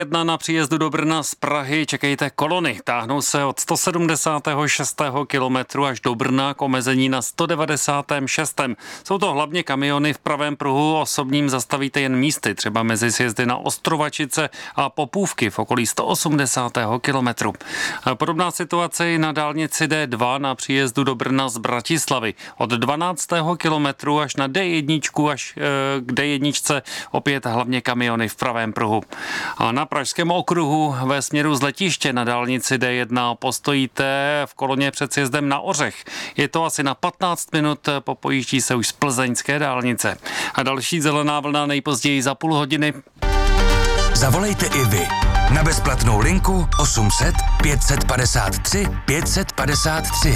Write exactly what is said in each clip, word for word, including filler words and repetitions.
Jedna na příjezdu do Brna z Prahy čekejte kolony. Táhnou se od sto sedmdesátého šestého kilometru až do Brna k omezení na sto devadesátém šestém Jsou to hlavně kamiony v pravém pruhu, osobním zastavíte jen místy, třeba mezi sjezdy na Ostrovačice a Popůvky v okolí sto osmdesátého kilometru. Podobná situace i na dálnici D dva na příjezdu do Brna z Bratislavy. Od dvanáctého kilometru až na D jedna až k D jedna opět hlavně kamiony v pravém pruhu. A na Pražském okruhu ve směru z letiště na dálnici D jedna postojíte v koloně před sjezdem na Ořech. Je to asi na patnáct minut, popojíždí se už z plzeňské dálnice. A další zelená vlna nejpozději za půl hodiny. Zavolejte i vy na bezplatnou linku osm set pět padesát tři pět padesát tři.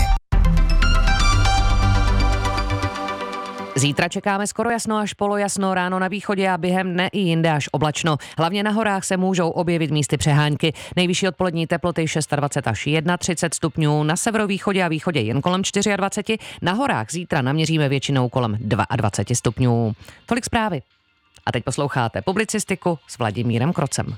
Zítra čekáme skoro jasno až polojasno, ráno na východě a během dne i jinde až oblačno. Hlavně na horách se můžou objevit místy přehánky. Nejvyšší odpolední teploty dvacet šest až třicet jedna stupňů, na severovýchodě a východě jen kolem dvacet čtyři. Na horách zítra naměříme většinou kolem dvacet dva stupňů. Tolik zprávy. A teď posloucháte publicistiku s Vladimírem Krocem.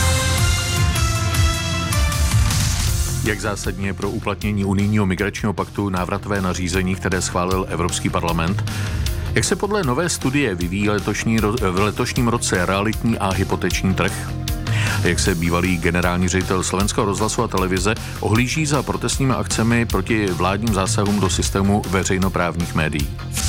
Jak zásadně je pro uplatnění unijního migračního paktu návratové nařízení, které schválil Evropský parlament? Jak se podle nové studie vyvíjí letošní, v letošním roce realitní a hypoteční trh? Jak se bývalý generální ředitel Slovenského rozhlasu a televize ohlíží za protestními akcemi proti vládním zásahům do systému veřejnoprávních médií?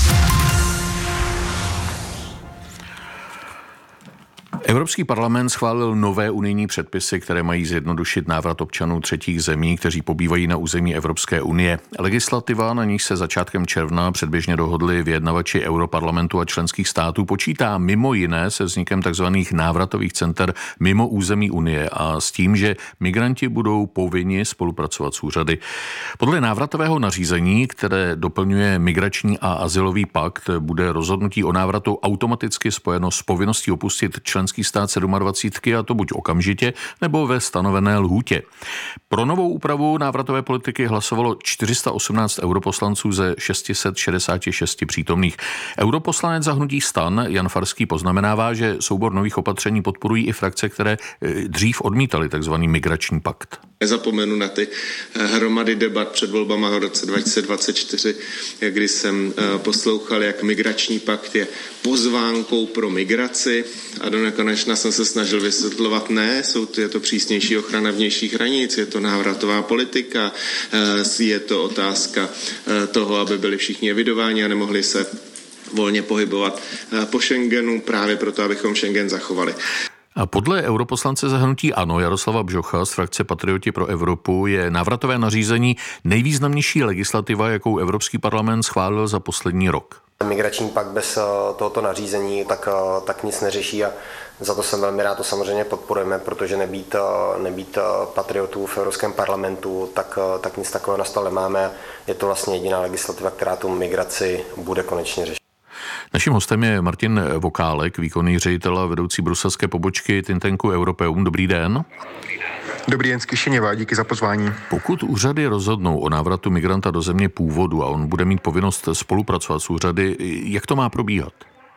Evropský parlament schválil nové unijní předpisy, které mají zjednodušit návrat občanů třetích zemí, kteří pobývají na území Evropské unie. Legislativa, na níž se začátkem června předběžně dohodli vyjednavači Europarlamentu a členských států, počítá mimo jiné se vznikem tzv. Návratových center mimo území unie a s tím, že migranti budou povinni spolupracovat s úřady. Podle návratového nařízení, které doplňuje migrační a azylový pakt, bude rozhodnutí o návratu automaticky spojeno s povinností opustit členský stát dvacet sedm a to buď okamžitě, nebo ve stanovené lhůtě. Pro novou úpravu návratové politiky hlasovalo čtyři sta osmnáct europoslanců ze šest set šedesát šest přítomných. Europoslanec za hnutí STAN Jan Farský poznamenává, že soubor nových opatření podporují i frakce, které dřív odmítaly takzvaný migrační pakt. Nezapomenu na ty hromady debat před volbama v roce dva tisíce dvacet čtyři, kdy jsem poslouchal, jak migrační pakt je pozvánkou pro migraci a do nekonečna jsem se snažil vysvětlovat, ne, jsou to, je to přísnější ochrana vnějších hranic, je to návratová politika, je to otázka toho, aby byli všichni evidováni a nemohli se volně pohybovat po Schengenu, právě proto, abychom Schengen zachovali. A podle europoslance za hnutí ANO Jaroslava Bžocha z frakce Patrioti pro Evropu je návratové nařízení nejvýznamnější legislativa, jakou Evropský parlament schválil za poslední rok. Migrační pakt bez tohoto nařízení tak, tak nic neřeší a za to jsem velmi rád, to samozřejmě podporujeme, protože nebýt, nebýt patriotů v Evropském parlamentu, tak, tak nic takového na stole nemáme. Je to vlastně jediná legislativa, která tu migraci bude konečně řešit. Naším hostem je Martin Vokálek, výkonný ředitel a vedoucí bruselské pobočky think tanku Europeum. Dobrý den. Dobrý den z Kišiněva, díky za pozvání. Pokud úřady rozhodnou o návratu migranta do země původu a on bude mít povinnost spolupracovat s úřady, jak to má probíhat?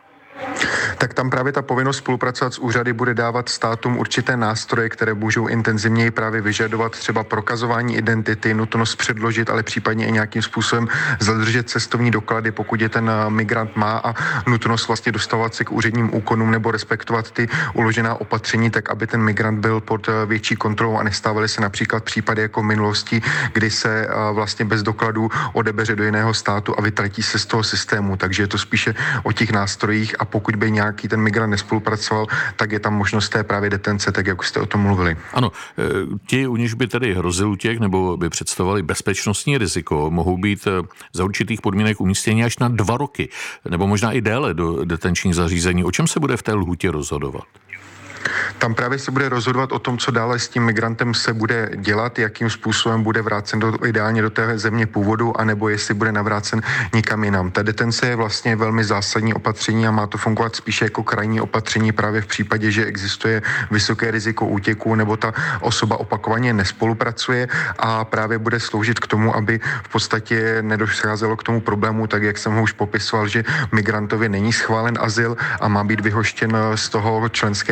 Tak tam právě ta povinnost spolupracovat s úřady bude dávat státům určité nástroje, které můžou intenzivněji právě vyžadovat třeba prokazování identity, nutnost předložit, ale případně i nějakým způsobem zadržet cestovní doklady, pokud je ten migrant má, a nutnost vlastně dostávat se k úředním úkonům nebo respektovat ty uložená opatření, tak aby ten migrant byl pod větší kontrolou a nestávaly se například případy jako v minulosti, kdy se vlastně bez dokladů odebeře do jiného státu a vytratí se z toho systému. Takže je to spíše o těch nástrojích a pokud by nějaký ten migrant nespolupracoval, tak je tam možnost té právě detence, tak jak jste o tom mluvili. Ano, ti, u nich by tedy hrozil útěk nebo by představovali bezpečnostní riziko, mohou být za určitých podmínek umístěni až na dva roky, nebo možná i déle do detenčních zařízení. O čem se bude v té lhůtě rozhodovat? Tam právě se bude rozhodovat o tom, co dále s tím migrantem se bude dělat, jakým způsobem bude vrácen do, ideálně do té země původu, anebo jestli bude navrácen nikam jinam. Ta detence je vlastně velmi zásadní opatření a má to fungovat spíše jako krajní opatření právě v případě, že existuje vysoké riziko útěku nebo ta osoba opakovaně nespolupracuje a právě bude sloužit k tomu, aby v podstatě nedocházelo k tomu problému, tak jak jsem ho už popisoval, že migrantovi není schválen azyl a má být vyhoštěn z toho členského státu,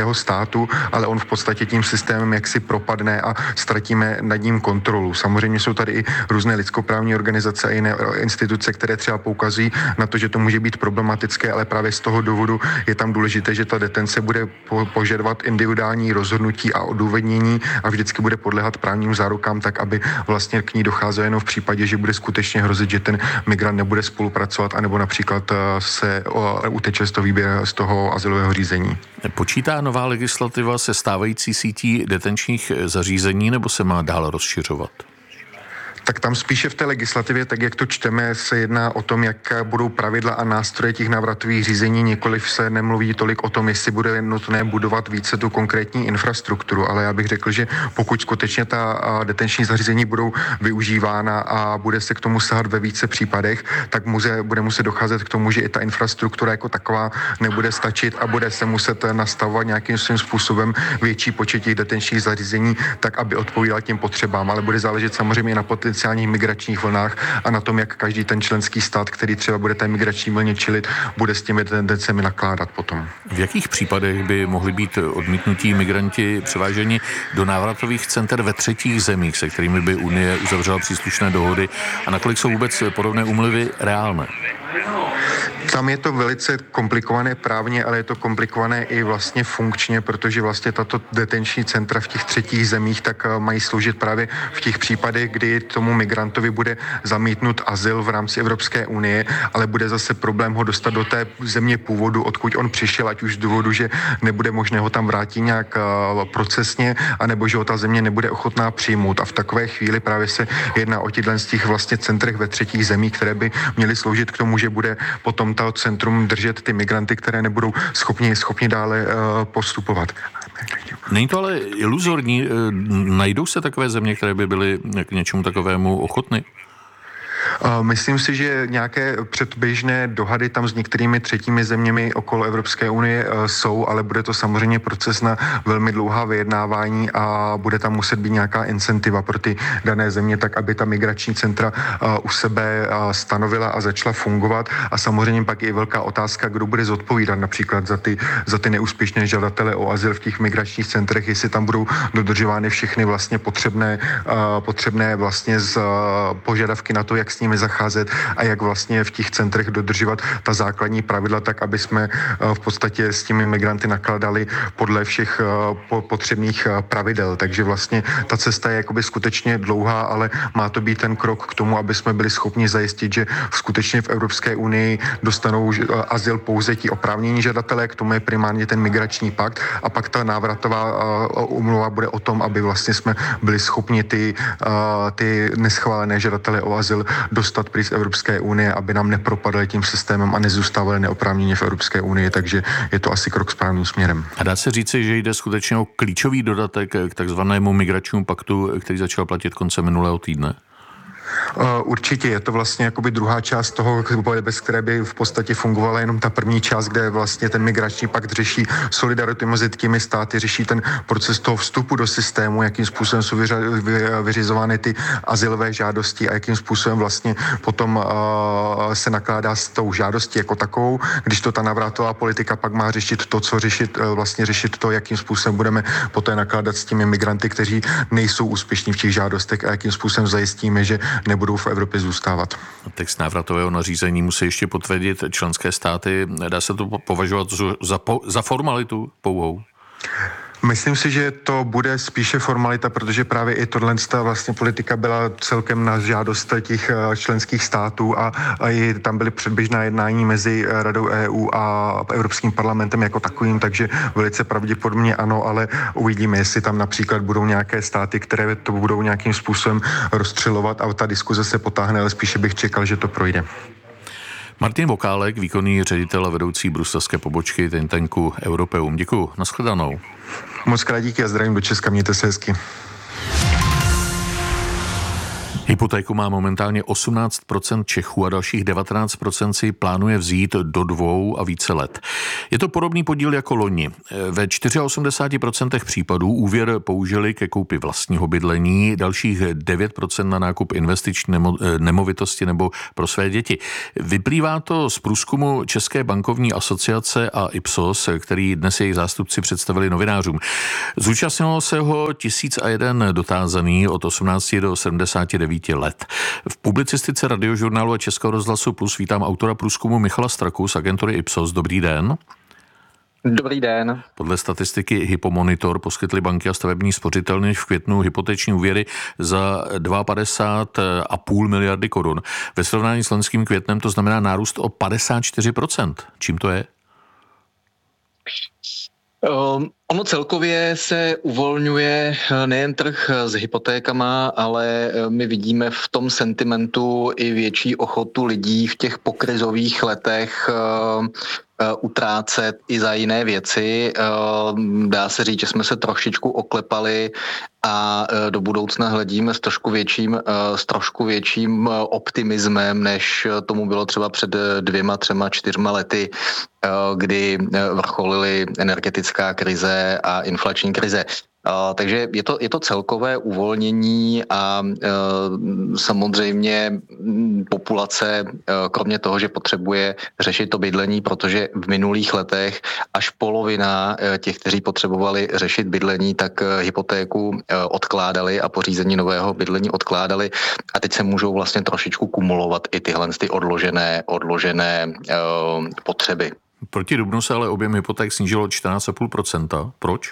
státu, ale on v podstatě tím systémem jaksi propadne a ztratíme nad ním kontrolu. Samozřejmě jsou tady i různé lidskoprávní organizace a jiné instituce, které třeba poukazují na to, že to může být problematické, ale právě z toho důvodu je tam důležité, že ta detence bude požadovat individuální rozhodnutí a odůvodnění a vždycky bude podléhat právním zárukám tak, aby vlastně k ní docházelo jenom v případě, že bude skutečně hrozit, že ten migrant nebude spolupracovat anebo například se uteče z toho výběru, z toho azylového řízení. Počítá nová legislativa se stávající sítí detenčních zařízení nebo se má dál rozšiřovat? Tak tam spíše v té legislativě, tak jak to čteme, se jedná o tom, jak budou pravidla a nástroje těch návratových řízení, nikoliv se nemluví tolik o tom, jestli bude nutné budovat více tu konkrétní infrastrukturu, ale já bych řekl, že pokud skutečně ta detenční zařízení budou využívána a bude se k tomu sahat ve více případech, tak muze, bude muset docházet k tomu, že i ta infrastruktura jako taková nebude stačit a bude se muset nastavovat nějakým svým způsobem větší počet těch detenčních zařízení, tak aby odpovídala těm potřebám, ale bude záležet samozřejmě na potenciálních migračních vlnách a na tom, jak každý ten členský stát, který třeba bude té migrační vlně čelit, bude s těmi tendencemi nakládat potom. V jakých případech by mohli být odmítnutí migranti převáženi do návratových center ve třetích zemích, se kterými by Unie uzavřela příslušné dohody a nakolik jsou vůbec podobné úmluvy reálné? Tam je to velice komplikované právně, ale je to komplikované i vlastně funkčně, protože vlastně tato detenční centra v těch třetích zemích tak mají sloužit právě v těch případech, kdy tomu migrantovi bude zamítnut azyl v rámci Evropské unie, ale bude zase problém ho dostat do té země původu, odkud on přišel, ať už z důvodu, že nebude možné ho tam vrátit nějak procesně, anebo že ho ta země nebude ochotná přijmout. A v takové chvíli právě se jedná o těchto z těch vlastně centrech ve třetích zemích, které by měly sloužit k tomu, že bude potom to centrum držet ty migranty, které nebudou schopni, schopni dále uh, postupovat. Není to ale iluzorní? Najdou se takové země, které by byly k něčemu takovému ochotny? Myslím si, že nějaké předběžné dohady tam s některými třetími zeměmi okolo Evropské unie jsou, ale bude to samozřejmě proces na velmi dlouhá vyjednávání a bude tam muset být nějaká incentiva pro ty dané země, tak aby ta migrační centra u sebe stanovila a začala fungovat. A samozřejmě pak je velká otázka, kdo bude zodpovídat například za ty, za ty neúspěšné žadatele o azyl v těch migračních centrech, jestli tam budou dodržovány všechny vlastně potřebné, potřebné vlastně z požadavky na to, jak s nimi zacházet a jak vlastně v těch centrech dodržovat ta základní pravidla, tak aby jsme v podstatě s těmi migranty nakladali podle všech potřebných pravidel. Takže vlastně ta cesta je jakoby skutečně dlouhá, ale má to být ten krok k tomu, aby jsme byli schopni zajistit, že skutečně v Evropské unii dostanou azyl pouze ti oprávnění žadatelé, k tomu je primárně ten migrační pakt a pak ta návratová úmluva bude o tom, aby vlastně jsme byli schopni ty, ty neschválené žadatele o azyl dostat pryč z Evropské unie, aby nám nepropadali tím systémem a nezůstávali neoprávněně v Evropské unii, takže je to asi krok správným směrem. A dá se říci, že jde skutečně o klíčový dodatek k takzvanému migračnímu paktu, který začal platit koncem minulého týdne? Určitě je to vlastně jakoby druhá část toho, bez které by v podstatě fungovala jenom ta první část, kde vlastně ten migrační pakt řeší solidaritu mezi těmi státy, řeší ten proces toho vstupu do systému, jakým způsobem jsou vyřizovány ty azylové žádosti a jakým způsobem vlastně potom uh, se nakládá s tou žádostí jako takovou, když to ta návratová politika pak má řešit to, co řešit, uh, vlastně řešit to, jakým způsobem budeme poté nakládat s těmi migranty, kteří nejsou úspěšní v těch žádostech a jakým způsobem zajistíme, že nebudou v Evropě zůstávat. Text návratového nařízení musí ještě potvrdit členské státy. Dá se to považovat za, po, za formalitu pouhou? Myslím si, že to bude spíše formalita, protože právě i tohle vlastně politika byla celkem na žádost těch členských států a, a i tam byly předběžná jednání mezi Radou E U a Evropským parlamentem jako takovým, takže velice pravděpodobně ano, ale uvidíme, jestli tam například budou nějaké státy, které to budou nějakým způsobem rozstřelovat a ta diskuze se potáhne, ale spíše bych čekal, že to projde. Martin Vokálek, výkonný ředitel a vedoucí bruselské pobočky think tanku Europeum. Děkuju, nashledanou. Moc krát díky a zdravím do Česka, mějte se hezky. Hypotéku má momentálně osmnáct procent Čechů a dalších devatenáct procent si plánuje vzít do dvou a více let. Je to podobný podíl jako loni. Ve osmdesáti čtyřech procentech případů úvěr použili ke koupi vlastního bydlení, dalších devět procent na nákup investiční nemo, nemovitosti nebo pro své děti. Vyplývá to z průzkumu České bankovní asociace a Ipsos, který dnes jejich zástupci představili novinářům. Zúčastnilo se ho tisíc a jeden dotázaný od osmnácti do sedmdesáti devíti let. V publicistice Radiožurnálu a Českého rozhlasu Plus vítám autora průzkumu Michala Straku z agentury Ipsos. Dobrý den. Dobrý den. Podle statistiky Hypomonitor poskytly banky a stavební spořitelny v květnu hypoteční úvěry za padesát dva a půl miliardy korun. Ve srovnání s loňským květnem to znamená nárůst o padesát čtyři procent. Čím to je? Um, ono celkově se uvolňuje nejen trh s hypotékama, ale my vidíme v tom sentimentu i větší ochotu lidí v těch pokrizových letech uh, uh, utrácet i za jiné věci. Uh, dá se říct, že jsme se trošičku oklepali a uh, do budoucna hledíme s trošku větším, uh, s trošku větším uh, optimismem, než tomu bylo třeba před dvěma, třema, čtyřma lety, uh, kdy uh, vrcholily energetická krize a inflační krize. Uh, takže je to, je to celkové uvolnění a uh, samozřejmě populace, uh, kromě toho, že potřebuje řešit to bydlení, protože v minulých letech až polovina uh, těch, kteří potřebovali řešit bydlení, tak uh, hypotéku uh, odkládali a pořízení nového bydlení odkládali a teď se můžou vlastně trošičku kumulovat i tyhle ty odložené, odložené uh, potřeby. Proti dubnu se ale objem hypoték snížilo čtrnáct celá pět procenta. Proč?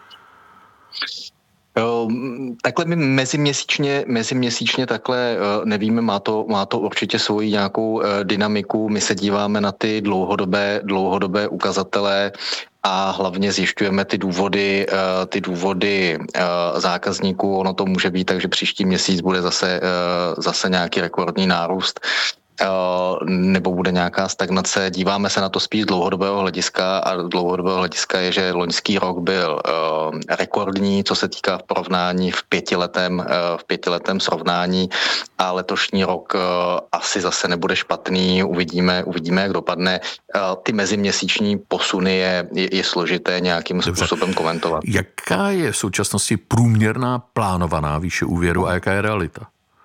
Takhle my meziměsíčně, meziměsíčně takhle nevíme, má to, má to určitě svoji nějakou dynamiku. My se díváme na ty dlouhodobé, dlouhodobé ukazatele a hlavně zjišťujeme ty důvody, ty důvody zákazníků. Ono to může být tak, že příští měsíc bude zase, zase nějaký rekordní nárůst nebo bude nějaká stagnace. Díváme se na to spíš z dlouhodobého hlediska a dlouhodobého hlediska je, že loňský rok byl uh, rekordní, co se týká v porovnání v pětiletém, uh, v pětiletém srovnání a letošní rok uh, asi zase nebude špatný, uvidíme, uvidíme, jak dopadne. Uh, ty meziměsíční posuny je, je, je složité nějakým Dobře. způsobem komentovat. Jaká je v současnosti průměrná plánovaná výše úvěru a jaká je realita?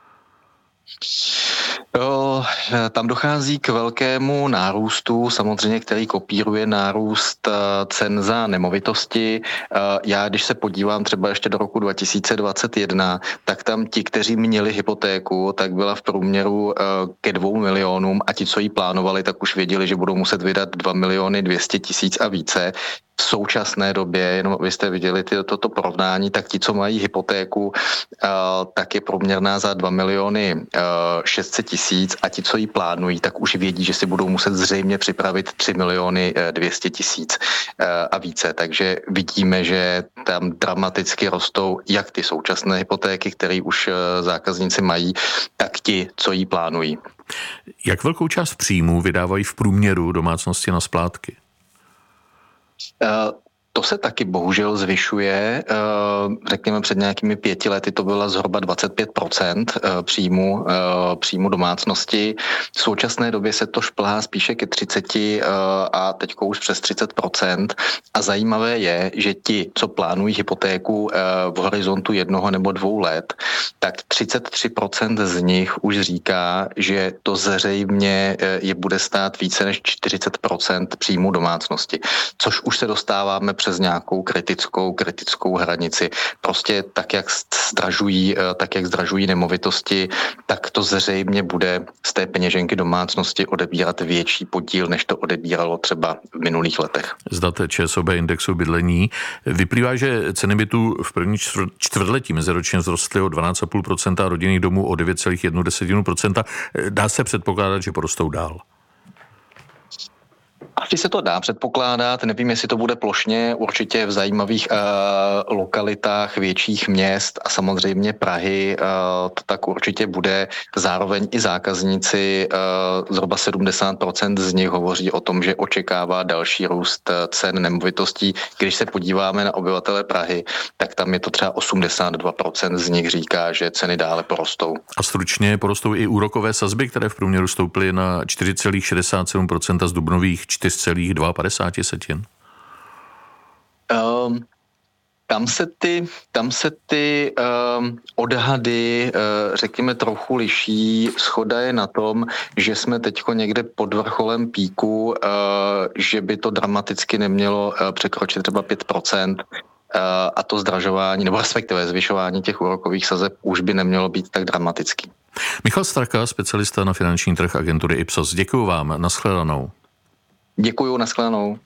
Jo, tam dochází k velkému nárůstu, samozřejmě, který kopíruje nárůst cen za nemovitosti. Já, když se podívám třeba ještě do roku dva tisíce dvacet jedna, tak tam ti, kteří měli hypotéku, tak byla v průměru ke dvou milionům a ti, co ji plánovali, tak už věděli, že budou muset vydat dva miliony dvě stě tisíc a více. V současné době, jenom abyste viděli ty, toto porovnání, tak ti, co mají hypotéku, tak je průměrná za dva miliony šest set tisíc a ti, co ji plánují, tak už vědí, že si budou muset zřejmě připravit tři miliony dvě stě tisíc a více. Takže vidíme, že tam dramaticky rostou jak ty současné hypotéky, které už zákazníci mají, tak ti, co ji plánují. Jak velkou část příjmů vydávají v průměru domácnosti na splátky? Uh, to se taky bohužel zvyšuje. Uh, řekněme před nějakými pěti lety to bylo zhruba dvacet pět procent uh, příjmu, uh, příjmu domácnosti. V současné době se to šplhá spíše ke třiceti uh, a teďko už přes třicet procent. A zajímavé je, že ti, co plánují hypotéku uh, v horizontu jednoho nebo dvou let, tak třicet tři procent z nich už říká, že to zřejmě uh, je bude stát více než čtyřicet procent příjmu domácnosti, což už se dostáváme přes nějakou kritickou, kritickou hranici. Prostě tak, jak zdražují, tak, jak zdražují nemovitosti, tak to zřejmě bude z té peněženky domácnosti odebírat větší podíl, než to odebíralo třeba v minulých letech. Z dat ČSOB indexu bydlení vyplývá, že ceny bytů v první čtvrtletí meziročně vzrostly o dvanáct celá pět procenta a rodinných domů o devět celá jedna procenta. Dá se předpokládat, že porostou dál? Asi se to dá předpokládat, nevím, jestli to bude plošně, určitě v zajímavých uh, lokalitách větších měst a samozřejmě Prahy uh, to tak určitě bude. Zároveň i zákazníci, uh, zhruba sedmdesát procent z nich hovoří o tom, že očekává další růst cen nemovitostí. Když se podíváme na obyvatele Prahy, tak tam je to třeba osmdesát dva procent z nich říká, že ceny dále porostou. A stručně porostou i úrokové sazby, které v průměru stouply na čtyři celá šedesát sedm procenta z dubnových čtyři celá padesát dva setin. Um, tam se ty, tam se ty um, odhady, uh, řekněme, trochu liší. Shoda je na tom, že jsme teďko někde pod vrcholem píku, uh, že by to dramaticky nemělo uh, překročit třeba pět procent. A to zdražování, nebo respektive zvyšování těch úrokových sazeb už by nemělo být tak dramatický. Michal Straka, specialista na finanční trh agentury Ipsos. Děkuju vám, nashledanou. Děkuju, nashledanou.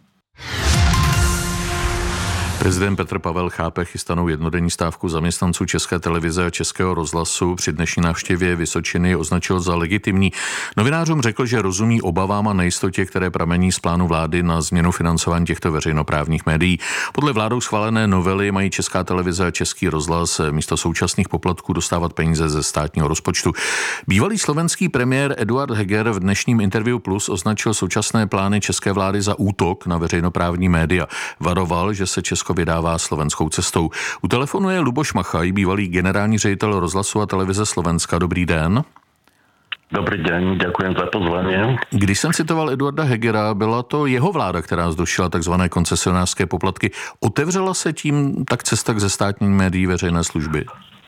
Prezident Petr Pavel chápe chystanou jednodenní stávku zaměstnanců České televize a Českého rozhlasu. Při dnešní návštěvě Vysočiny označil za legitimní. Novinářům řekl, že rozumí obavám a nejistotě, které pramení z plánu vlády na změnu financování těchto veřejnoprávních médií. Podle vládou schválené novely mají Česká televize a Český rozhlas místo současných poplatků dostávat peníze ze státního rozpočtu. Bývalý slovenský premiér Eduard Heger v dnešním Interview Plus označil současné plány české vlády za útok na veřejnoprávní média. Varoval, že se Česko vydává slovenskou cestou. U telefonu je Luboš Machaj, bývalý generální ředitel rozhlasu a televize Slovenska. Dobrý den. Dobrý den, děkuji za pozvání. Když jsem citoval Eduarda Hegera, byla to jeho vláda, která zrušila takzvané koncesionářské poplatky. Otevřela se tím tak cesta k zestátnění médií veřejné služby?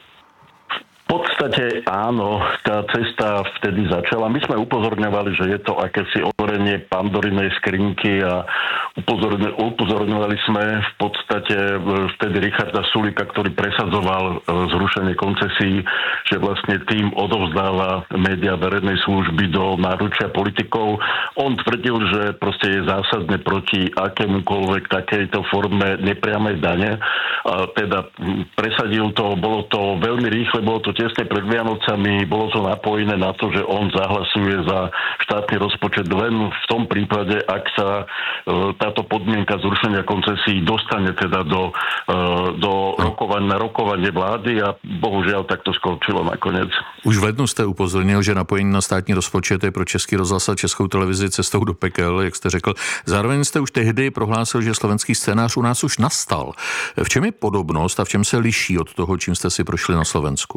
V podstate áno, tá cesta vtedy začala. My sme upozorňovali, že je to akési otvorenie Pandorinej skrinky a upozorňovali sme v podstate vtedy Richarda Sulíka, ktorý presadzoval zrušenie koncesí, že vlastne tým odovzdáva médiá verejnej služby do náručia politikov. On tvrdil, že proste je zásadne proti akémukoľvek takejto forme nepriamej dane. A teda presadil to, bolo to veľmi rýchle, bolo to tesne pred Vianocami, bolo to napojené na to, že on zahlasuje za štátny rozpočet len v tom prípade, ak sa e, táto podmienka zrušenia koncesí dostane teda do, e, do rokovania, na rokovanie vlády a bohužiaľ tak to skončilo nakoniec. Už v lednu jste upozornil, že napojení na státní rozpočet je pro Český rozhlas a Českou televizi cestou do pekel, jak jste řekl. Zároveň jste už tehdy prohlásil, že slovenský scénář u nás už nastal. V čem je podobnost a v čem se liší od toho, čím jste si prošli na Slovensku?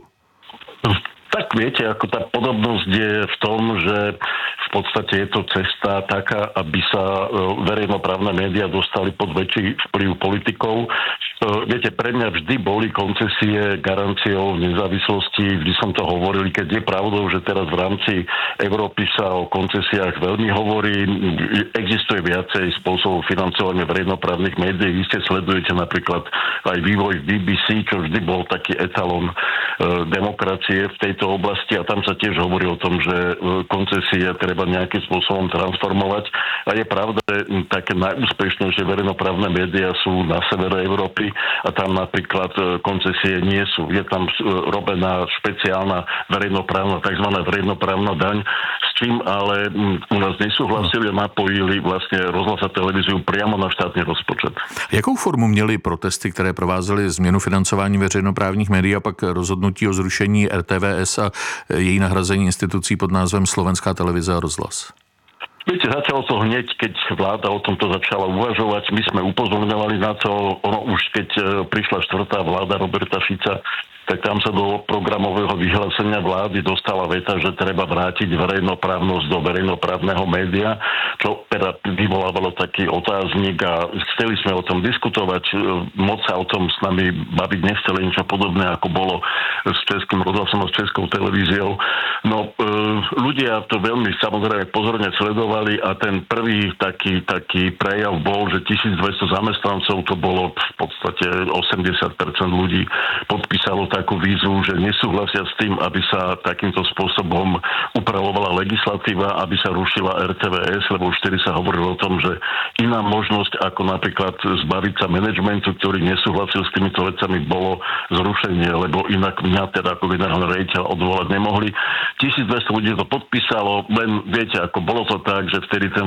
Tak viete, ako tá podobnosť je v tom, že v podstate je to cesta taká, aby sa verejnoprávne médiá dostali pod väčší vplyv politikov. Viete, pre mňa vždy boli koncesie garanciou nezávislosti, vždy som to hovoril, keď je pravdou, že teraz v rámci Európy sa o koncesiách veľmi hovorí, existuje viacej spôsobov financovania verejnoprávnych médií, vy ste sledujete napríklad aj vývoj v bé bé cé, čo vždy bol taký etalon demokracie v tejto oblasti a tam sa tiež hovorí o tom, že koncesie treba nejakým spôsobom transformovať a je pravda, že také najúspešnejšie verejnoprávne médiá sú na severe Európy a tam napríklad koncesie nie sú. Je tam robená špeciálna verejnoprávna, takzvaná verejnoprávna daň, s čím ale u nás nesúhlasili a napojili vlastne rozhlas a televíziu priamo na štátny rozpočet. Jakou formu měly protesty, které provázely změnu financování veřejnoprávních médií a pak rozhodnutí o zrušení er té vé es a její nahrazení institucí pod názvem Slovenská televize a rozhlas? Viete, začalo to hneď, keď vláda o tomto začala uvažovať. My sme upozorňovali na to, ono už keď prišla štvrtá vláda Roberta Fica, tak tam sa do programového vyhlásenia vlády dostala veta, že treba vrátiť verejnoprávnosť do verejnoprávneho média, čo teda vyvolávalo taký otáznik a chceli sme o tom diskutovať. Moc sa o tom s nami baviť nechceli, niečo podobné, ako bolo s Českým rozhlasom a s Českou televíziou. No, e, ľudia to veľmi samozrejme pozorne sledovali a ten prvý taký, taký prejav bol, že tisícdvesto zamestnancov, to bolo v podstate osemdesiat percent ľudí, podpísalo takú výzvu, že nesúhlasia s tým, aby sa takýmto spôsobom upravovala legislatíva, aby sa rušila er té vé es, lebo už vtedy sa hovorilo o tom, že iná možnosť, ako napríklad zbaviť sa manažmentu, ktorý nesúhlasil s týmito vecami, bolo zrušenie, lebo inak mňa teda ako generálny riaditeľ odvolať nemohli. tisícdvesto ľudí to podpísalo, len viete, ako bolo to tak, že vtedy ten vlak bol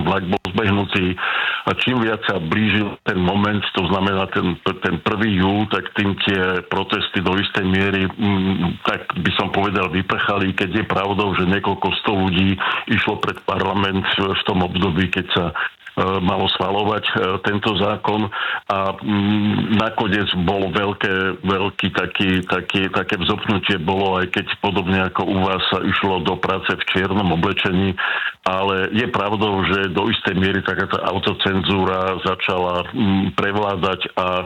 rozbehnutý a čím viac sa blížil ten moment, to znamená ten, ten prvý júl, tak tým tie protesty do istej miery, mm, tak by som povedal, vyprchali, keď je pravdou, že niekoľko sto ľudí išlo pred parlament v tom období, keď sa malo schvaľovať tento zákon a mm, nakoniec bolo veľké, veľký taký, taký, také vzopnutie bolo, aj keď podobne ako u vás sa išlo do práce v čiernom oblečení, ale je pravdou, že do istej miery taká tá autocenzúra začala mm, prevládať a e,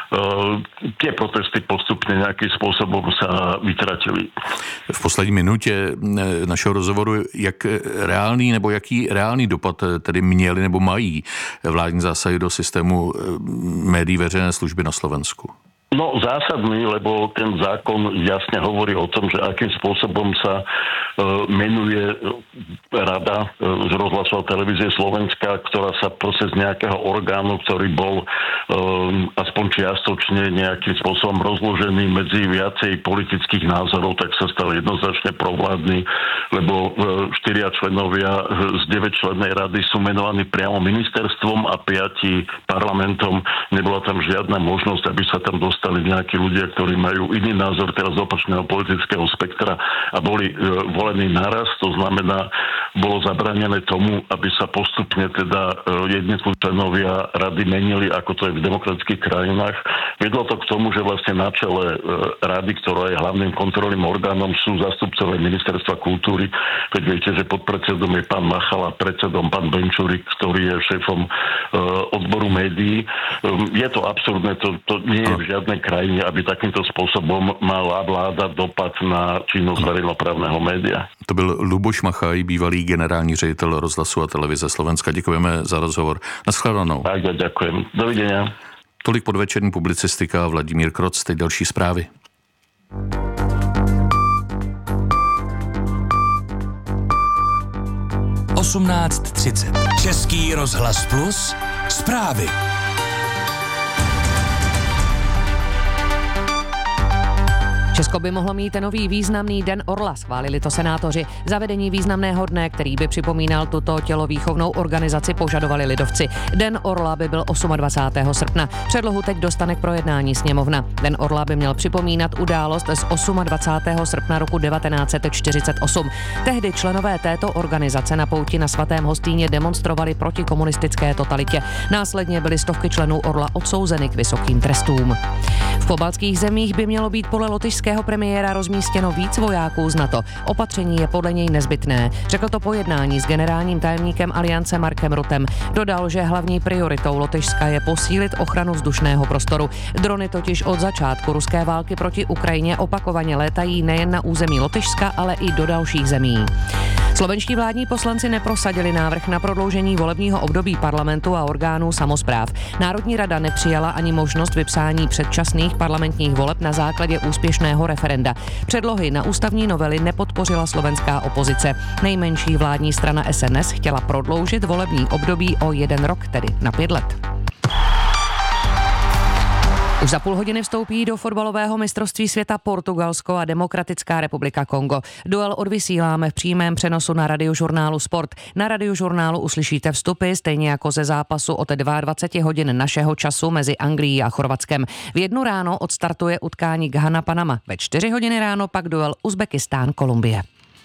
tie protesty postupne nejakým spôsobom sa vytratili. V poslední minutě našeho rozhovoru, jak reálný nebo jaký reálný dopad tedy měli nebo mají vládní zásahy do systému médií veřejné služby na Slovensku? No zásadný, lebo ten zákon jasne hovorí o tom, že akým spôsobom sa e, menuje rada e, z rozhlasu a televízie Slovenska, ktorá sa proces nejakého orgánu, ktorý bol e, aspoň čiastočne nejakým spôsobom rozložený medzi viacej politických názorov, tak sa stal jednoznačne provládny, lebo e, štyria členovia z deväťčlennej rady sú menovaní priamo ministerstvom a piati parlamentom. Nebola tam žiadna možnosť, aby sa tam dostali stali nejakí ľudia, ktorí majú iný názor teraz z opačného politického spektra a boli e, volení naraz. To znamená, bolo zabranené tomu, aby sa postupne teda e, jednotliví členovia rady menili, ako to je v demokratických krajinách. Vedlo to k tomu, že vlastne na čele e, rady, ktorá je hlavným kontrolným orgánom, sú zástupcové ministerstva kultúry. Keď viete, že podpredsedom je pán Machala, predsedom pán Benčurik, ktorý je šéfom e, odboru médií. E, je to absurdné, to, to nie je v žiadnej krajine, aby takýmto spôsobom mala vláda dopad na činnosť verejnoprávneho média. To byl Luboš Machaj, bývalý generální ředitel rozhlasu a televize Slovenska. Děkujeme za rozhovor. Naschledanou. Tak, ja ďakujem. Dovidenia. Tolik podvečerní publicistika, Vladimír Kroc, teď další zprávy. osmnáct třicet. Český rozhlas Plus. Zprávy. Česko by mohlo mít nový významný Den orla, schválili to senátoři. Zavedení významného dne, který by připomínal tuto tělovýchovnou organizaci, požadovali lidovci. Den orla by byl dvacátého osmého srpna. Předlohu teď dostane k projednání sněmovna. Den orla by měl připomínat událost z dvacátého osmého srpna roku devatenáct set čtyřicet osm. Tehdy členové této organizace na pouti na Svatém Hostýně demonstrovali proti komunistické totalitě. Následně byly stovky členů orla odsouzeny k vysokým trestům. V pobaltských zemích by mělo být podle lotyšské premiéra rozmístěno víc vojáků z NATO. Opatření je podle něj nezbytné. Řekl to po jednání s generálním tajemníkem Aliance Markem Ruttem. Dodal, že hlavní prioritou Lotyšska je posílit ochranu vzdušného prostoru. Drony totiž od začátku ruské války proti Ukrajině opakovaně létají nejen na území Lotyšska, ale i do dalších zemí. Slovenští vládní poslanci neprosadili návrh na prodloužení volebního období parlamentu a orgánů samospráv. Národní rada nepřijala ani možnost vypsání předčasných parlamentních voleb na základě úspěšného referenda. Předlohy na ústavní novely nepodpořila slovenská opozice. Nejmenší vládní strana S N S chtěla prodloužit volební období o jeden rok, tedy na pět let. Už za půl hodiny vstoupí do fotbalového mistrovství světa Portugalsko a Demokratická republika Kongo. Duel odvysíláme v přímém přenosu na Radiožurnálu Sport. Na Radiožurnálu uslyšíte vstupy, stejně jako ze zápasu od dvacet dva hodin našeho času mezi Anglií a Chorvatskem. V jednu ráno odstartuje utkání Ghana-Panama. Ve čtyři hodiny ráno pak duel Uzbekistán-Kolumbie.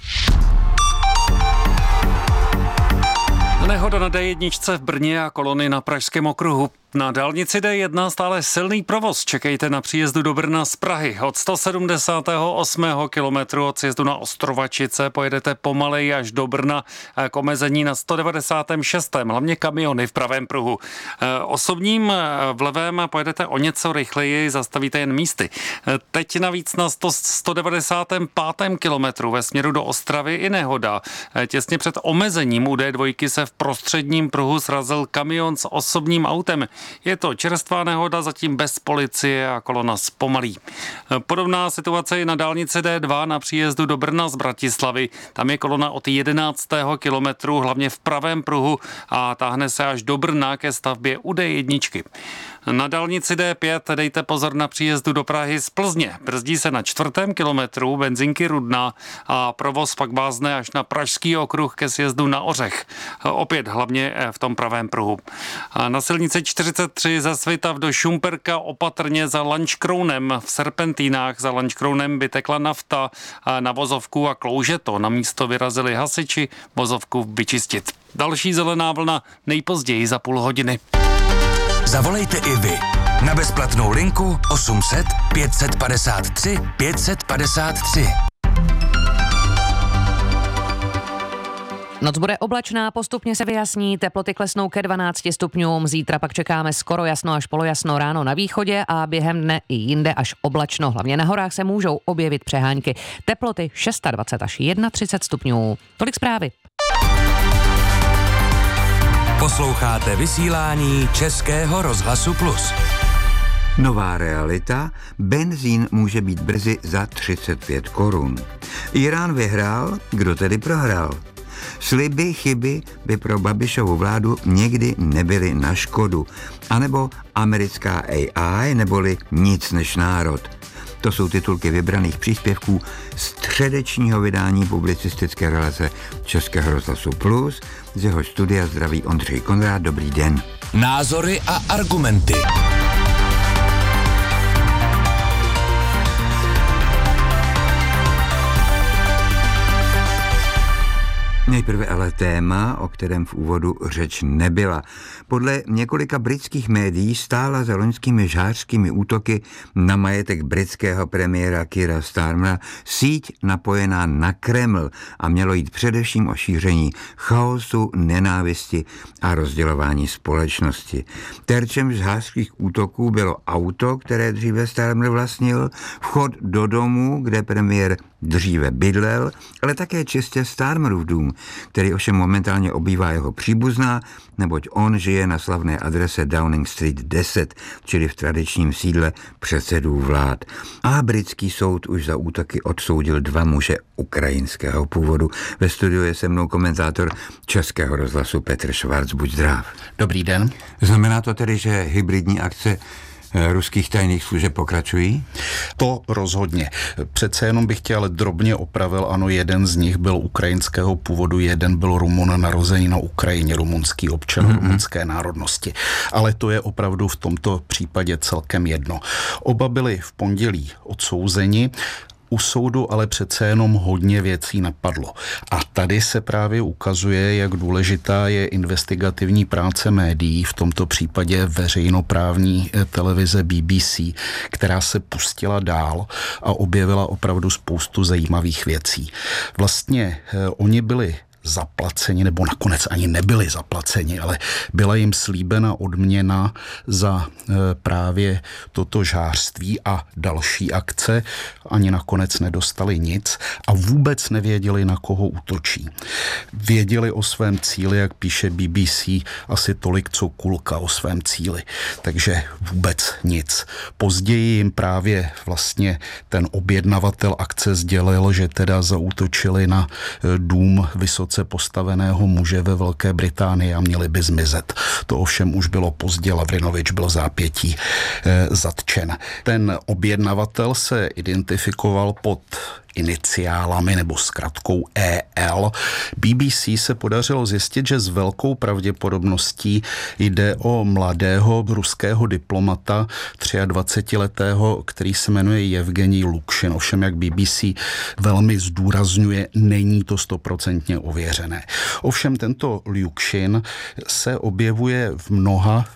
Nehoda na D jedna v Brně a kolony na Pražském okruhu. Na dálnici D jedna stále silný provoz. Čekejte na příjezdu do Brna z Prahy. Od sto sedmdesátého osmého kilometru od sjezdu na Ostrovačice pojedete pomaleji až do Brna k omezení na sto devadesátém šestém Hlavně kamiony v pravém pruhu. Osobním v levém pojedete o něco rychleji, zastavíte jen místy. Teď navíc na sto devadesátém pátém kilometru ve směru do Ostravy i nehoda. Těsně před omezením u D dva se v prostředním pruhu srazil kamion s osobním autem. Je to čerstvá nehoda, zatím bez policie a kolona zpomalí. Podobná situace je na dálnici D dva na příjezdu do Brna z Bratislavy. Tam je kolona od jedenáctého kilometru, hlavně v pravém pruhu a táhne se až do Brna ke stavbě u D jedna. Na dálnici D pět dejte pozor na příjezdu do Prahy z Plzně. Brzdí se na čtvrtém kilometru benzinky Rudna a provoz pak vázne až na Pražský okruh ke sjezdu na Ořech. Opět hlavně v tom pravém pruhu. A na silnici čtyřicet tři ze Svitav do Šumperka opatrně za Lanškrounem. V Serpentínách za Lanškrounem by tekla nafta na vozovku a klouže to. Na místo vyrazili hasiči vozovku vyčistit. Další zelená vlna nejpozději za půl hodiny. Zavolejte i vy na bezplatnou linku osm set pět padesát tři pět padesát tři. Noc bude oblačná, postupně se vyjasní, teploty klesnou ke dvanácti stupňům, zítra pak čekáme skoro jasno až polojasno ráno na východě a během dne i jinde až oblačno. Hlavně na horách se můžou objevit přehánky. Teploty dvacet šest až třicet jedna stupňů. Tolik zprávy. Posloucháte vysílání Českého rozhlasu Plus. Nová realita, benzín může být brzy za třicet pět korun. Irán vyhrál, kdo tedy prohrál? Sliby, chyby by pro Babišovu vládu někdy nebyly na škodu. A nebo americká A I, neboli nic než národ. To jsou titulky vybraných příspěvků středečního vydání publicistické relace Českého rozhlasu Plus. Z jeho studia zdraví Ondřej Konrád. Dobrý den. Názory a argumenty. Nejprve ale téma, o kterém v úvodu řeč nebyla. Podle několika britských médií stála za loňskými žhářskými útoky na majetek britského premiéra Keira Starmera síť napojená na Kreml a mělo jít především o šíření chaosu, nenávisti a rozdělování společnosti. Terčem žhářských útoků bylo auto, které dříve Starmer vlastnil, vchod do domu, kde premiér dříve bydlel, ale také čistě Starmerův dům, který ovšem momentálně obývá jeho příbuzná, neboť on žije na slavné adrese Downing Street deset, čili v tradičním sídle předsedů vlád. A britský soud už za útoky odsoudil dva muže ukrajinského původu. Ve studiu je se mnou komentátor Českého rozhlasu Petr Švarc. Buď zdrav. Dobrý den. Znamená to tedy, že hybridní akce ruských tajných služeb pokračují? To rozhodně. Přece jenom bych tě ale drobně opravil, ano, jeden z nich byl ukrajinského původu, jeden byl Rumun narozený na Ukrajině, rumunský občan mm-hmm. rumunské národnosti. Ale to je opravdu v tomto případě celkem jedno. Oba byli v pondělí odsouzeni. U soudu ale přece jenom hodně věcí napadlo. A tady se právě ukazuje, jak důležitá je investigativní práce médií, v tomto případě veřejnoprávní televize B B C, která se pustila dál a objevila opravdu spoustu zajímavých věcí. Vlastně eh, oni byli zaplaceni, nebo nakonec ani nebyli zaplaceni, ale byla jim slíbena odměna za e, právě toto žhářství a další akce. Ani nakonec nedostali nic a vůbec nevěděli, na koho útočí. Věděli o svém cíli, jak píše B B C, asi tolik, co kulka o svém cíli. Takže vůbec nic. Později jim právě vlastně ten objednavatel akce sdělil, že teda zaútočili na e, dům vysoce postaveného muže ve Velké Británii a měli by zmizet. To ovšem už bylo pozdě, Lavrinovič byl zápětí e, zatčen. Ten objednavatel se identifikoval pod iniciálami nebo zkratkou E L. B B C se podařilo zjistit, že s velkou pravděpodobností jde o mladého ruského diplomata dvacetiletého, který se jmenuje Jevgenij Lukšin. Ovšem, jak B B C velmi zdůrazňuje, není to stoprocentně ověřené. Ovšem, tento Lukšin se objevuje v mnoha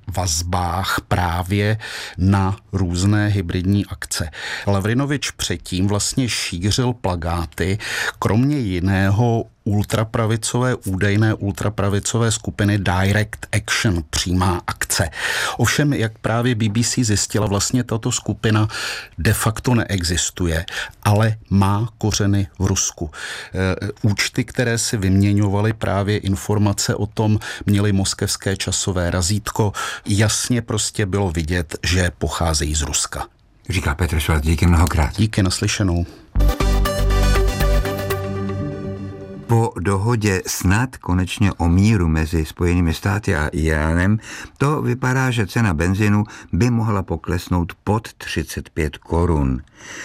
vazbách právě na různé hybridní akce. Lavrinovič předtím vlastně šířil plakáty, kromě jiného ultrapravicové, údajné ultrapravicové skupiny Direct Action, přímá akce. Ovšem, jak právě B B C zjistila, vlastně tato skupina de facto neexistuje, ale má kořeny v Rusku. E, účty, které si vyměňovaly právě informace o tom, měly moskevské časové razítko, jasně prostě bylo vidět, že pocházejí z Ruska. Říká Petr Švarc, díky mnohokrát. Díky, naslyšenou. Po dohodě snad konečně o míru mezi Spojenými státy a Iránem to vypadá, že cena benzinu by mohla poklesnout pod třicet pět korun.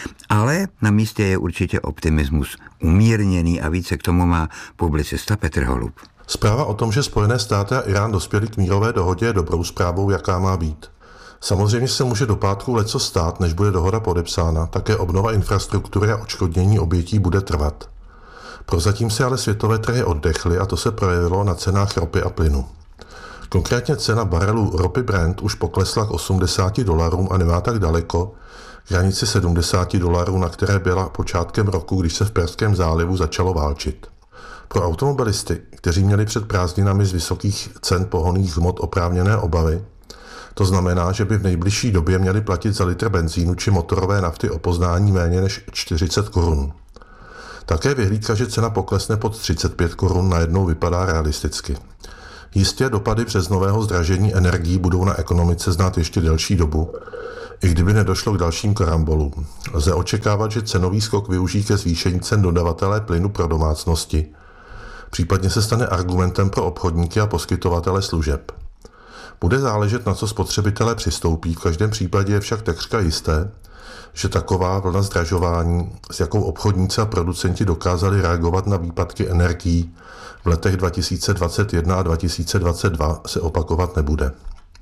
Ale na místě je určitě optimismus umírněný a více k tomu má publicista Petr Holub. Zpráva o tom, že Spojené státy a Irán dospěli k mírové dohodě, je dobrou zprávou, jaká má být. Samozřejmě se může do pátku leco stát, než bude dohoda podepsána, také obnova infrastruktury a odškodnění obětí bude trvat. Prozatím se ale světové trhy oddechly a to se projevilo na cenách ropy a plynu. Konkrétně cena barelu ropy Brent už poklesla k osmdesáti dolarům a nemá tak daleko k hranici sedmdesáti dolarů, na které byla počátkem roku, když se v Perském zálivu začalo válčit. Pro automobilisty, kteří měli před prázdninami z vysokých cen pohonných hmot oprávněné obavy, to znamená, že by v nejbližší době měli platit za litr benzínu či motorové nafty o poznání méně než čtyřicet korun. Také vyhlídka, že cena poklesne pod třicet pět korun, najednou vypadá realisticky. Jistě dopady březnového zdražení energií budou na ekonomice znát ještě delší dobu, i kdyby nedošlo k dalším karambolům. Lze očekávat, že cenový skok využijí ke zvýšení cen dodavatelé plynu pro domácnosti, případně se stane argumentem pro obchodníky a poskytovatele služeb. Bude záležet, na co spotřebitelé přistoupí, v každém případě je však takřka jisté, že taková vlna zdražování, s jakou obchodníci a producenti dokázali reagovat na výpadky energií v letech dva tisíce dvacet jedna a dva tisíce dvacet dva, se opakovat nebude.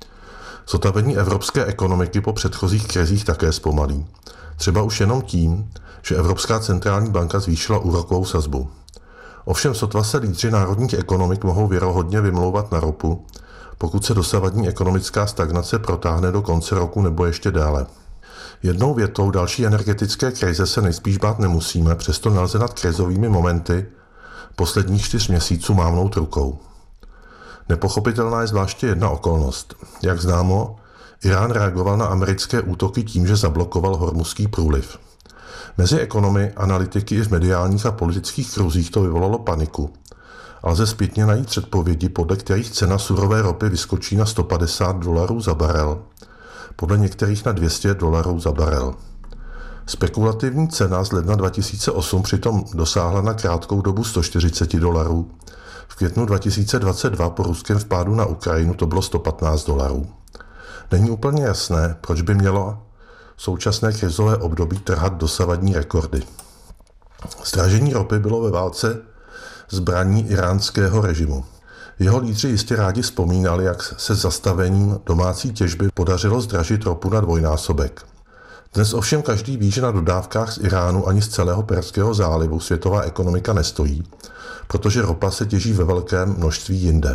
Zotavení evropské ekonomiky po předchozích krizích také zpomalí. Třeba už jenom tím, že Evropská centrální banka zvýšila úrokovou sazbu. Ovšem sotva se lídři národních ekonomik mohou věrohodně vymlouvat na ropu, pokud se dosavadní ekonomická stagnace protáhne do konce roku nebo ještě déle. Jednou větou další energetické krize se nejspíš bát nemusíme, přesto nelze nad krizovými momenty posledních čtyř měsíců mávnout rukou. Nepochopitelná je zvláště jedna okolnost. Jak známo, Irán reagoval na americké útoky tím, že zablokoval Hormuzský průliv. Mezi ekonomy, analytiky i v mediálních a politických kruzích to vyvolalo paniku. A lze zpětně najít předpovědi, podle kterých cena surové ropy vyskočí na sto padesát dolarů za barel, podle některých na dvě stě dolarů za barel. Spekulativní cena z ledna dva tisíce osm přitom dosáhla na krátkou dobu sto čtyřicet dolarů. V květnu dva tisíce dvacet dva po ruském vpádu na Ukrajinu to bylo sto patnáct dolarů. Není úplně jasné, proč by mělo současné krizové období trhat dosavadní rekordy. Zdražení ropy bylo ve válce zbraní iránského režimu. Jeho lídři jistě rádi vzpomínali, jak se zastavením domácí těžby podařilo zdražit ropu na dvojnásobek. Dnes ovšem každý ví, že na dodávkách z Iránu ani z celého Perského zálivu světová ekonomika nestojí, protože ropa se těží ve velkém množství jinde.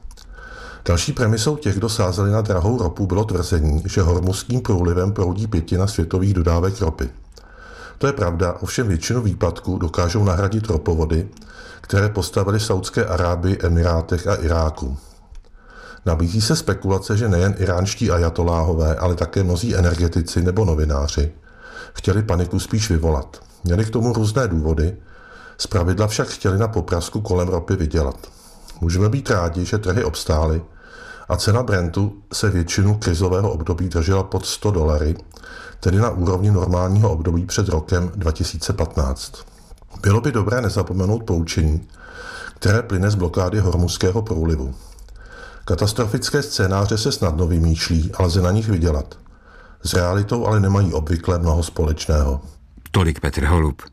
Další premisou těch, kdo sázeli na drahou ropu, bylo tvrzení, že Hormuzským průlivem proudí pětina světových dodávek ropy. To je pravda, ovšem většinu výpadků dokážou nahradit ropovody, které postavili v Saudské Arábii, Emirátech a Iráku. Nabízí se spekulace, že nejen iránští ajatoláhové, ale také mnozí energetici nebo novináři chtěli paniku spíš vyvolat. Měli k tomu různé důvody, zpravidla však chtěli na poprasku kolem ropy vydělat. Můžeme být rádi, že trhy obstály a cena Brentu se většinu krizového období držela pod sto dolary, tedy na úrovni normálního období před rokem dva tisíce patnáct. Bylo by dobré nezapomenout poučení, které plyne z blokády Hormuzského průlivu. Katastrofické scénáře se snadno vymýšlí a lze na nich vydělat. S realitou ale nemají obvykle mnoho společného. Tolik Petr Holub.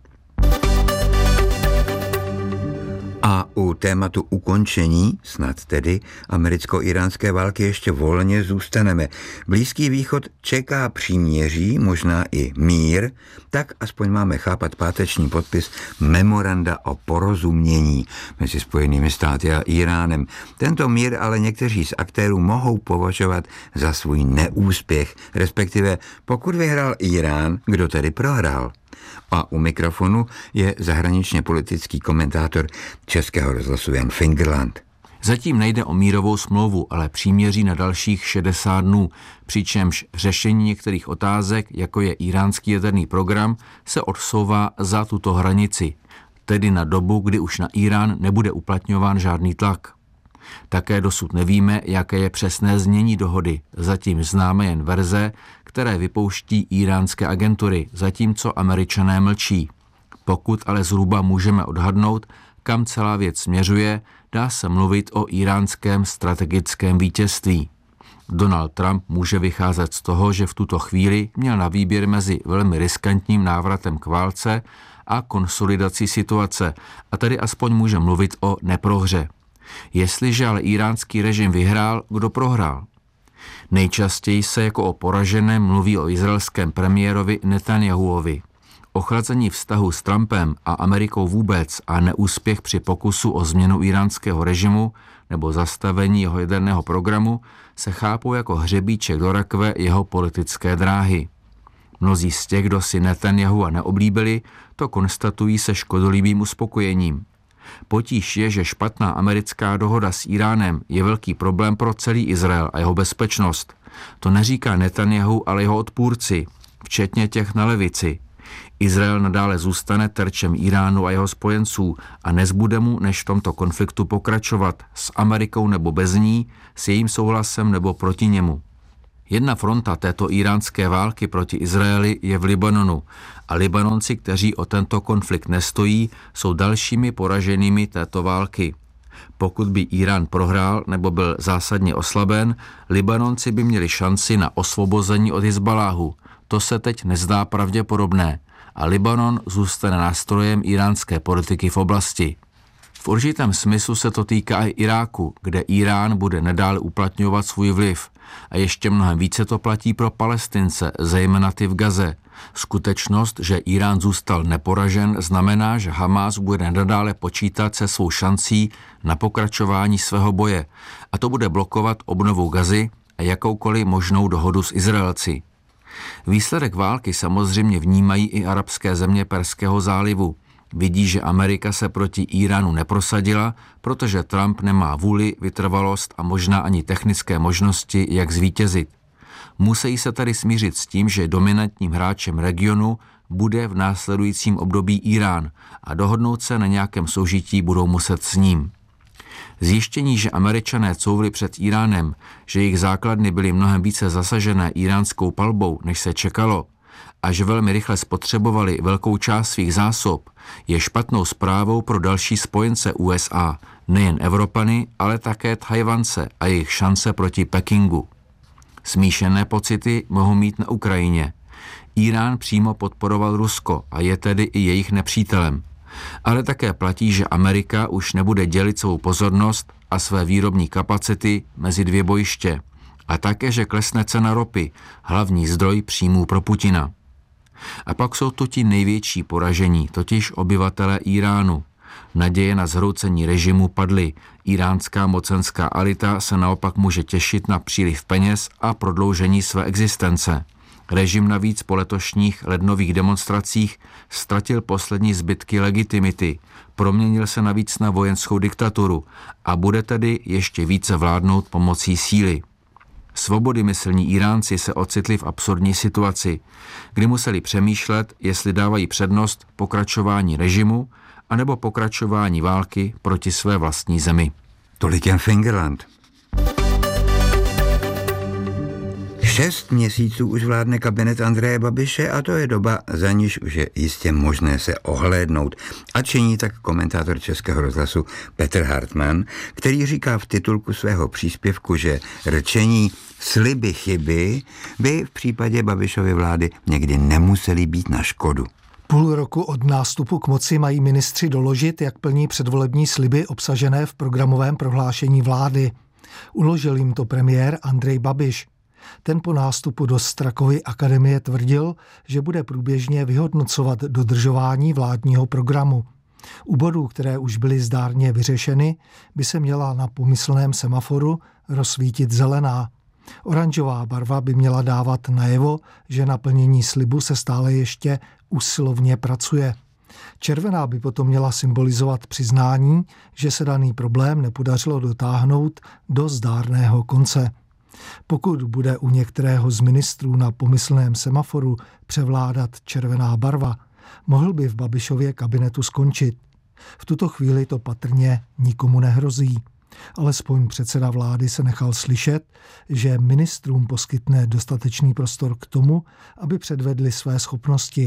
A u tématu ukončení, snad tedy, americko-iránské války ještě volně zůstaneme. Blízký východ čeká příměří, možná i mír, tak aspoň máme chápat páteční podpis memoranda o porozumění mezi Spojenými státy a Iránem. Tento mír ale někteří z aktérů mohou považovat za svůj neúspěch, respektive pokud vyhrál Irán, kdo tedy prohrál. A u mikrofonu je zahraničně politický komentátor Českého rozhlasu Jan Fingerland. Zatím nejde o mírovou smlouvu, ale příměří na dalších šedesát dnů, přičemž řešení některých otázek, jako je iránský jaderný program, se odsouvá za tuto hranici, tedy na dobu, kdy už na Irán nebude uplatňován žádný tlak. Také dosud nevíme, jaké je přesné znění dohody. Zatím známe jen verze, které vypouští iránské agentury, zatímco Američané mlčí. Pokud ale zhruba můžeme odhadnout, kam celá věc směřuje, dá se mluvit o íránském strategickém vítězství. Donald Trump může vycházet z toho, že v tuto chvíli měl na výběr mezi velmi riskantním návratem k válce a konsolidací situace, a tedy aspoň může mluvit o neprohře. Jestliže ale íránský režim vyhrál, kdo prohrál? Nejčastěji se jako o poraženém mluví o izraelském premiérovi Netanjahuovi. Ochlazení vztahu s Trumpem a Amerikou vůbec a neúspěch při pokusu o změnu íránského režimu nebo zastavení jeho jaderného programu se chápou jako hřebíček do rakve jeho politické dráhy. Mnozí z těch, kdo si Netanyahua neoblíbili, to konstatují se škodolibým uspokojením. Potíž je, že špatná americká dohoda s Iránem je velký problém pro celý Izrael a jeho bezpečnost. To neříká Netanjahu, ale jeho odpůrci, včetně těch na levici. Izrael nadále zůstane terčem Iránu a jeho spojenců a nezbude mu, než v tomto konfliktu pokračovat s Amerikou nebo bez ní, s jejím souhlasem nebo proti němu. Jedna fronta této íránské války proti Izraeli je v Libanonu a Libanonci, kteří o tento konflikt nestojí, jsou dalšími poraženými této války. Pokud by Irán prohrál nebo byl zásadně oslaben, Libanonci by měli šanci na osvobození od Hizbaláhu. To se teď nezdá pravděpodobné a Libanon zůstane nástrojem iránské politiky v oblasti. V určitém smyslu se to týká i Iráku, kde Irán bude nadále uplatňovat svůj vliv. A ještě mnohem více to platí pro Palestince, zejména ty v Gaze. Skutečnost, že Irán zůstal neporažen, znamená, že Hamás bude nadále počítat se svou šancí na pokračování svého boje. A to bude blokovat obnovu Gazy a jakoukoliv možnou dohodu s Izraelci. Výsledek války samozřejmě vnímají i arabské země Perského zálivu. Vidí, že Amerika se proti Iránu neprosadila, protože Trump nemá vůli, vytrvalost a možná ani technické možnosti, jak zvítězit. Musí se tady smířit s tím, že dominantním hráčem regionu bude v následujícím období Irán a dohodnout se na nějakém soužití budou muset s ním. Zjištění, že Američané couvli před Iránem, že jejich základny byly mnohem více zasažené iránskou palbou, než se čekalo, a že velmi rychle spotřebovali velkou část svých zásob, je špatnou zprávou pro další spojence U S A, nejen Evropany, ale také Tchajvance a jejich šance proti Pekingu. Smíšené pocity mohou mít na Ukrajině. Irán přímo podporoval Rusko a je tedy i jejich nepřítelem. Ale také platí, že Amerika už nebude dělit svou pozornost a své výrobní kapacity mezi dvě bojiště. A také, že klesne cena ropy, hlavní zdroj příjmů pro Putina. A pak jsou to ti největší poražení, totiž obyvatelé Iránu. Naděje na zhroucení režimu padly. Iránská mocenská elita se naopak může těšit na příliv peněz a prodloužení své existence. Režim navíc po letošních lednových demonstracích ztratil poslední zbytky legitimity, proměnil se navíc na vojenskou diktaturu a bude tedy ještě více vládnout pomocí síly. Svobodymyslní Iránci se ocitli v absurdní situaci, kdy museli přemýšlet, jestli dávají přednost pokračování režimu anebo pokračování války proti své vlastní zemi. Tolik jen Fingerland. Šest měsíců už vládne kabinet Andreje Babiše a to je doba, za níž už je jistě možné se ohlédnout. A činí tak komentátor Českého rozhlasu Petr Hartmann, který říká v titulku svého příspěvku, že rčení sliby chyby by v případě Babišovy vlády někdy nemusely být na škodu. Půl roku od nástupu k moci mají ministři doložit, jak plní předvolební sliby obsažené v programovém prohlášení vlády. Uložil jim to premiér Andrej Babiš. Ten po nástupu do Strakovy akademie tvrdil, že bude průběžně vyhodnocovat dodržování vládního programu. U bodů, které už byly zdárně vyřešeny, by se měla na pomyslném semaforu rozsvítit zelená. Oranžová barva by měla dávat najevo, že na plnění slibu se stále ještě usilovně pracuje. Červená by potom měla symbolizovat přiznání, že se daný problém nepodařilo dotáhnout do zdárného konce. Pokud bude u některého z ministrů na pomyslném semaforu převládat červená barva, mohl by v Babišově kabinetu skončit. V tuto chvíli to patrně nikomu nehrozí. Alespoň předseda vlády se nechal slyšet, že ministrům poskytne dostatečný prostor k tomu, aby předvedli své schopnosti.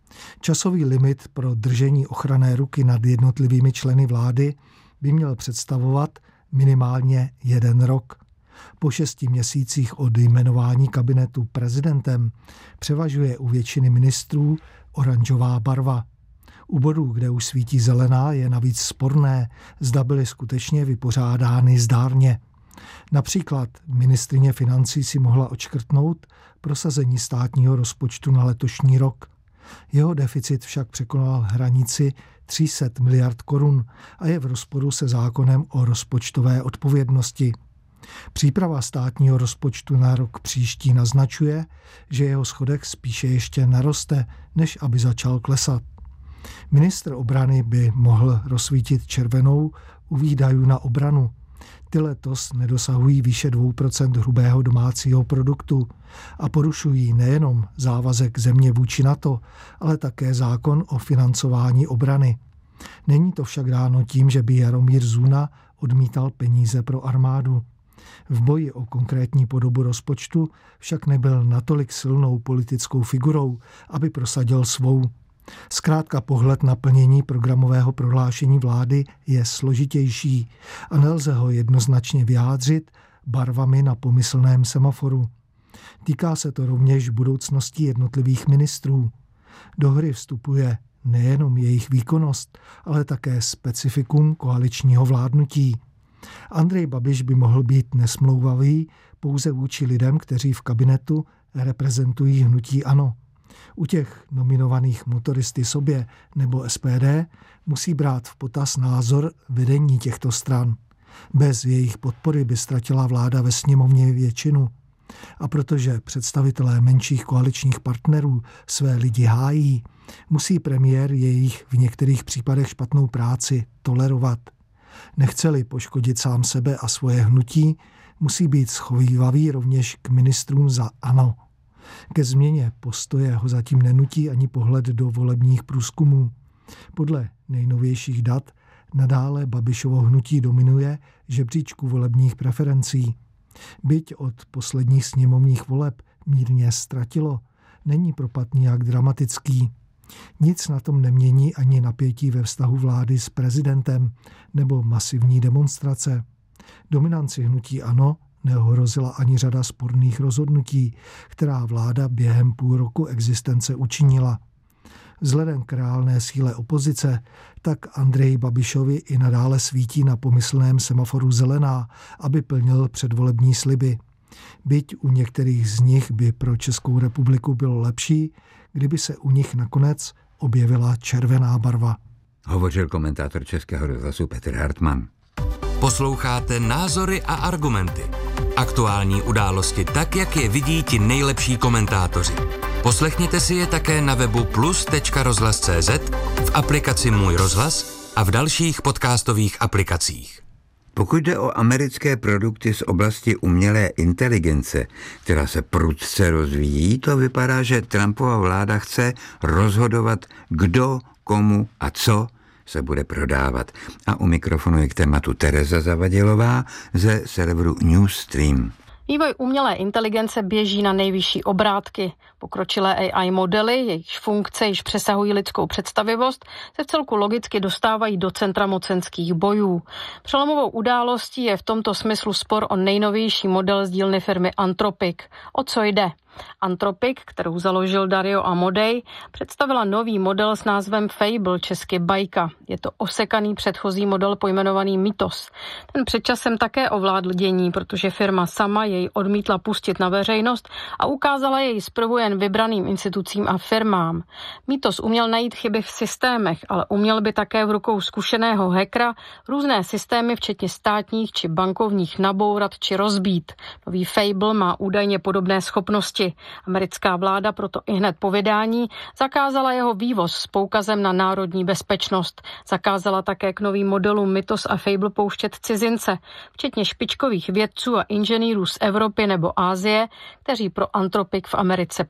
Časový limit pro držení ochranné ruky nad jednotlivými členy vlády by měl představovat minimálně jeden rok. Po šesti měsících od jmenování kabinetu prezidentem převažuje u většiny ministrů oranžová barva. U bodů, kde už svítí zelená, je navíc sporné, zda byly skutečně vypořádány zdárně. Například ministryně financí si mohla odškrtnout prosazení státního rozpočtu na letošní rok. Jeho deficit však překonal hranici tři sta miliard korun a je v rozporu se zákonem o rozpočtové odpovědnosti. Příprava státního rozpočtu na rok příští naznačuje, že jeho schodek spíše ještě naroste, než aby začal klesat. Ministr obrany by mohl rozsvítit červenou u výdajů na obranu. Ty letos nedosahují výše dvě procenta hrubého domácího produktu a porušují nejenom závazek země vůči NATO, ale také zákon o financování obrany. Není to však dáno tím, že by Jaromír Zuna odmítal peníze pro armádu. V boji o konkrétní podobu rozpočtu však nebyl natolik silnou politickou figurou, aby prosadil svou. Zkrátka pohled na plnění programového prohlášení vlády je složitější a nelze ho jednoznačně vyjádřit barvami na pomyslném semaforu. Týká se to rovněž budoucnosti jednotlivých ministrů. Do hry vstupuje nejenom jejich výkonnost, ale také specifikum koaličního vládnutí. Andrej Babiš by mohl být nesmlouvavý pouze vůči lidem, kteří v kabinetu reprezentují hnutí ANO. U těch nominovaných motoristy sobě nebo S P D musí brát v potaz názor vedení těchto stran. Bez jejich podpory by ztratila vláda ve sněmovně většinu. A protože představitelé menších koaličních partnerů své lidi hájí, musí premiér jejich v některých případech špatnou práci tolerovat. Nechce-li poškodit sám sebe a svoje hnutí, musí být schovívavý rovněž k ministrům za ANO. Ke změně postoje ho zatím nenutí ani pohled do volebních průzkumů. Podle nejnovějších dat nadále Babišovo hnutí dominuje žebříčku volebních preferencí. Byť od posledních sněmovních voleb mírně ztratilo, není propad nijak dramatický. Nic na tom nemění ani napětí ve vztahu vlády s prezidentem nebo masivní demonstrace. Dominanci hnutí ANO neohrozila ani řada sporných rozhodnutí, která vláda během půl roku existence učinila. Vzhledem k reálné síle opozice, tak Andreji Babišovi i nadále svítí na pomyslném semaforu zelená, aby plnil předvolební sliby. Byť u některých z nich by pro Českou republiku bylo lepší, kdyby se u nich nakonec objevila červená barva. Hovořil komentátor Českého rozhlasu Petr Hartmann. Posloucháte Názory a argumenty. Aktuální události tak, jak je vidí ti nejlepší komentátoři. Poslechněte si je také na webu plus tečka rozhlas tečka cé zet, v aplikaci Můj rozhlas a v dalších podcastových aplikacích. Pokud jde o americké produkty z oblasti umělé inteligence, která se prudce rozvíjí, to vypadá, že Trumpova vláda chce rozhodovat, kdo, komu a co se bude prodávat. A u mikrofonu je k tématu Tereza Zavadilová ze serveru Newsstream. Vývoj umělé inteligence běží na nejvyšší obrátky. Pokročilé A I modely, jejichž funkce již přesahují lidskou představivost, se vcelku logicky dostávají do centra mocenských bojů. Přelomovou událostí je v tomto smyslu spor o nejnovější model z dílny firmy Anthropic. O co jde? Anthropic, kterou založil Dario Amodei, představila nový model s názvem Fable, česky bajka. Je to osekaný předchozí model pojmenovaný Mythos. Ten před časem také ovládl dění, protože firma sama jej odmítla pustit na veřejnost a ukázala jej zprvu jen vybraným institucím a firmám. Mythos uměl najít chyby v systémech, ale uměl by také v rukou zkušeného hackera různé systémy, včetně státních či bankovních, nabourat či rozbít. Nový Fable má údajně podobné schopnosti. Americká vláda proto ihned po vydání zakázala jeho vývoz s poukazem na národní bezpečnost. Zakázala také k novým modelům Mythos a Fable pouštět cizince, včetně špičkových vědců a inženýrů z Evropy nebo Asie, kteří pro Anthropic v Americe pracují.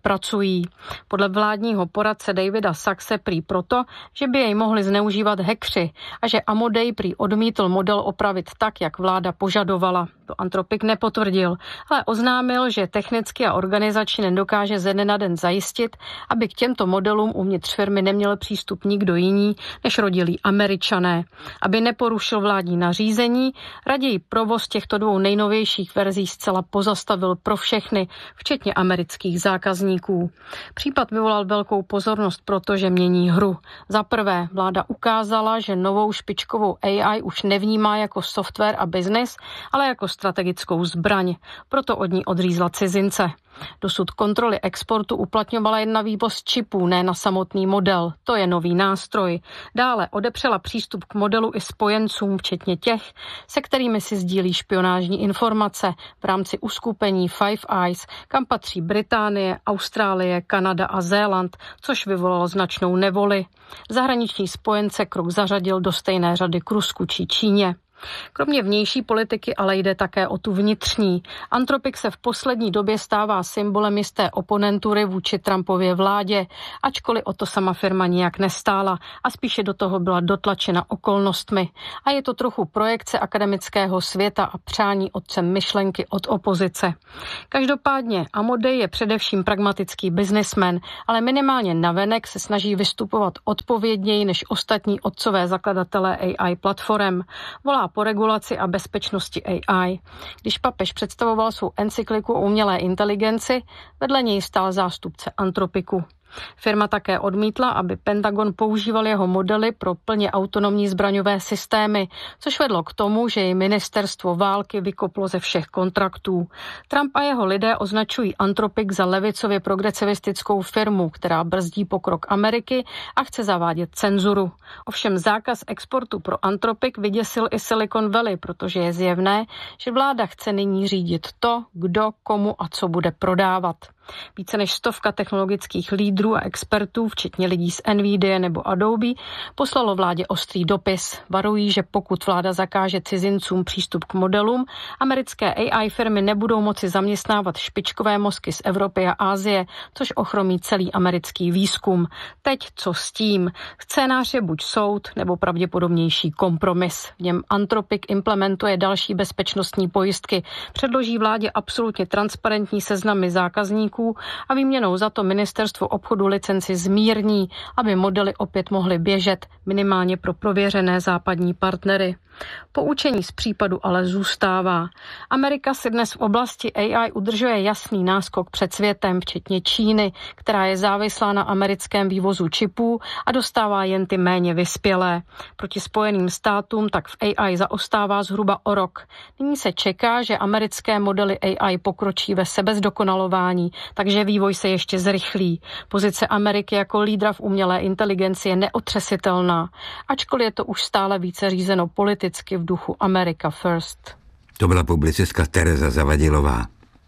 pracují. Podle vládního poradce Davida Saxe prý proto, že by jej mohli zneužívat hackři a že Amodei prý odmítl model opravit tak, jak vláda požadovala. To Anthropic nepotvrdil, ale oznámil, že technicky a organizačně nedokáže ze dne na den zajistit, aby k těmto modelům uvnitř firmy neměl přístup nikdo jiný než rodilí Američané. Aby neporušil vládní nařízení, raději provoz těchto dvou nejnovějších verzí zcela pozastavil pro všechny, včetně amerických zákazníků. Případ vyvolal velkou pozornost, protože mění hru. Za prvé, vláda ukázala, že novou špičkovou A I už nevnímá jako software a biznis, ale jako strategickou zbraň. Proto od ní odřízla cizince. Dosud kontroly exportu uplatňovala jen na vývoz čipů, ne na samotný model. To je nový nástroj. Dále odepřela přístup k modelu i spojencům, včetně těch, se kterými si sdílí špionážní informace v rámci uskupení Five Eyes, kam patří Británie, Austrálie, Kanada a Zéland, což vyvolalo značnou nevoli. Zahraniční spojence krok zařadil do stejné řady k Rusku či Číně. Kromě vnější politiky ale jde také o tu vnitřní. Anthropic se v poslední době stává symbolem jisté oponentury vůči Trumpově vládě, ačkoliv o to sama firma nijak nestála a spíše do toho byla dotlačena okolnostmi. A je to trochu projekce akademického světa a přání otcem myšlenky od opozice. Každopádně Amodei je především pragmatický biznismen, ale minimálně navenek se snaží vystupovat odpovědněji než ostatní otcové zakladatelé A I platform. Volá po regulaci a bezpečnosti A I. Když papež představoval svou encykliku o umělé inteligenci, vedle něj stál zástupce Anthropicu. Firma také odmítla, aby Pentagon používal jeho modely pro plně autonomní zbraňové systémy, což vedlo k tomu, že jej ministerstvo války vykoplo ze všech kontraktů. Trump a jeho lidé označují Anthropic za levicově progresivistickou firmu, která brzdí pokrok Ameriky a chce zavádět cenzuru. Ovšem zákaz exportu pro Anthropic vyděsil i Silicon Valley, protože je zjevné, že vláda chce nyní řídit to, kdo, komu a co bude prodávat. Více než stovka technologických lídrů a expertů, včetně lidí z Nvidia nebo Adobe, poslalo vládě ostrý dopis. Varují, že pokud vláda zakáže cizincům přístup k modelům, americké A I firmy nebudou moci zaměstnávat špičkové mozky z Evropy a Asie, což ochromí celý americký výzkum. Teď co s tím? Scénář je buď soud, nebo pravděpodobnější kompromis. V něm Anthropic implementuje další bezpečnostní pojistky, předloží vládě absolutně transparentní seznamy zákazníků a výměnou za to ministerstvo obchodu licenci zmírní, aby modely opět mohly běžet minimálně pro prověřené západní partnery. Poučení z případu ale zůstává. Amerika si dnes v oblasti A I udržuje jasný náskok před světem, včetně Číny, která je závislá na americkém vývozu čipů a dostává jen ty méně vyspělé. Proti Spojeným státům tak v A I zaostává zhruba o rok. Nyní se čeká, že americké modely A I pokročí ve sebezdokonalování, takže vývoj se ještě zrychlí. Pozice Ameriky jako lídra v umělé inteligenci je neotřesitelná, ačkoliv je to už stále více řízeno politicky v duchu America First. To byla publicistka Tereza Zavadilová.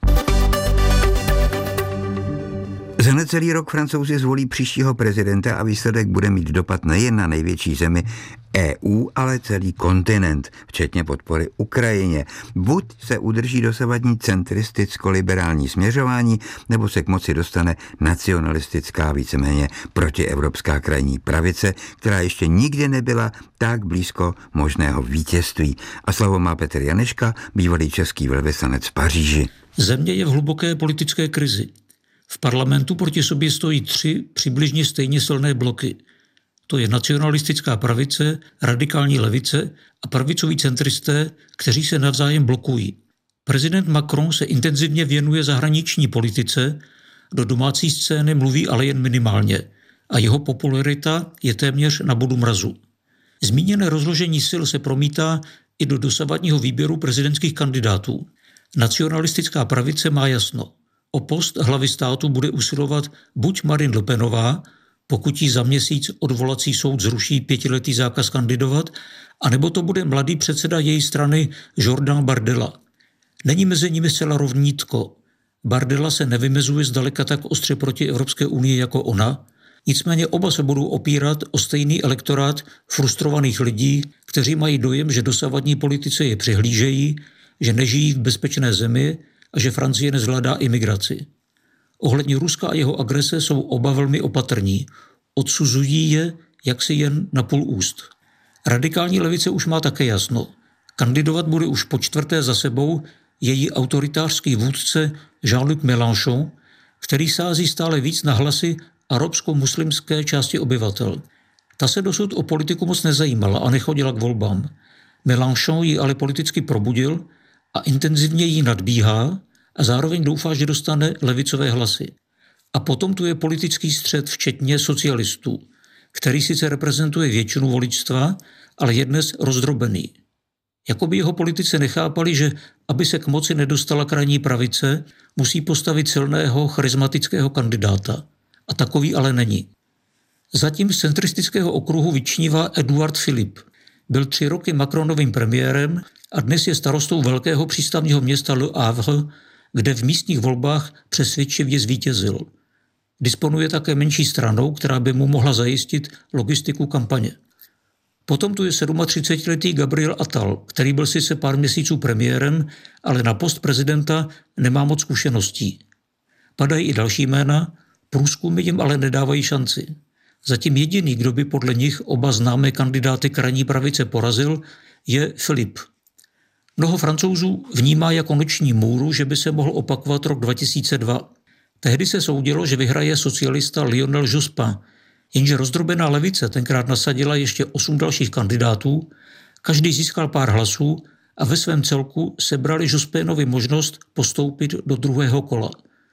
Za necelý rok Francouzi zvolí příštího prezidenta a výsledek bude mít dopad nejen na největší zemi E U, ale celý kontinent, včetně podpory Ukrajině. Buď se udrží dosavadní centristicko-liberální směřování, nebo se k moci dostane nacionalistická, víceméně protievropská krajní pravice, která ještě nikdy nebyla tak blízko možného vítězství. A slovo má Petr Janeška, bývalý český velvyslanec v Paříži. Země je v hluboké politické krizi. V parlamentu proti sobě stojí tři přibližně stejně silné bloky. To je nacionalistická pravice, radikální levice a pravicoví centristé, kteří se navzájem blokují. Prezident Macron se intenzivně věnuje zahraniční politice, do domácí scény mluví ale jen minimálně a jeho popularita je téměř na bodu mrazu. Zmíněné rozložení sil se promítá i do dosavadního výběru prezidentských kandidátů. Nacionalistická pravice má jasno. O post hlavy státu bude usilovat buď Marine Le Penová, pokud jí za měsíc odvolací soud zruší pětiletý zákaz kandidovat, anebo to bude mladý předseda její strany Jordan Bardella. Není mezi nimi zcela rovnítko. Bardella se nevymezuje zdaleka tak ostře proti Evropské unii jako ona, nicméně oba se budou opírat o stejný elektorát frustrovaných lidí, kteří mají dojem, že dosavadní politice je přihlížejí, že nežijí v bezpečné zemi a že Francie nezvládá imigraci. Ohledně Ruska a jeho agrese jsou oba velmi opatrní. Odsuzují je jaksi jen na půl úst. Radikální levice už má také jasno. Kandidovat bude už po čtvrté za sebou její autoritářský vůdce Jean-Luc Mélenchon, který sází stále víc na hlasy arabsko-muslimské části obyvatel. Ta se dosud o politiku moc nezajímala a nechodila k volbám. Mélenchon ji ale politicky probudil a intenzivně ji nadbíhá a zároveň doufá, že dostane levicové hlasy. A potom tu je politický střet včetně socialistů, který sice reprezentuje většinu voličstva, ale je dnes rozdrobený. Jakoby jeho politici nechápali, že aby se k moci nedostala krajní pravice, musí postavit silného charismatického kandidáta. A takový ale není. Zatím z centristického okruhu vyčnívá Edouard Philippe. Byl tři roky Macronovým premiérem a dnes je starostou velkého přístavního města Le Havre, kde v místních volbách přesvědčivě zvítězil. Disponuje také menší stranou, která by mu mohla zajistit logistiku kampaně. Potom tu je třicetisedmiletý Gabriel Attal, který byl sice pár měsíců premiérem, ale na post prezidenta nemá moc zkušeností. Padají i další jména, průzkumy jim ale nedávají šanci. Zatím jediný, kdo by podle nich oba známé kandidáty krajní pravice porazil, je Philippe. Mnoho Francouzů vnímá jako noční můru, že by se mohl opakovat rok dva tisíce dva. Tehdy se soudilo, že vyhraje socialista Lionel Jospin, jenže rozdrobená levice tenkrát nasadila ještě osm dalších kandidátů, každý získal pár hlasů a ve svém celku sebrali Jospinovi možnost postoupit do druhého kola.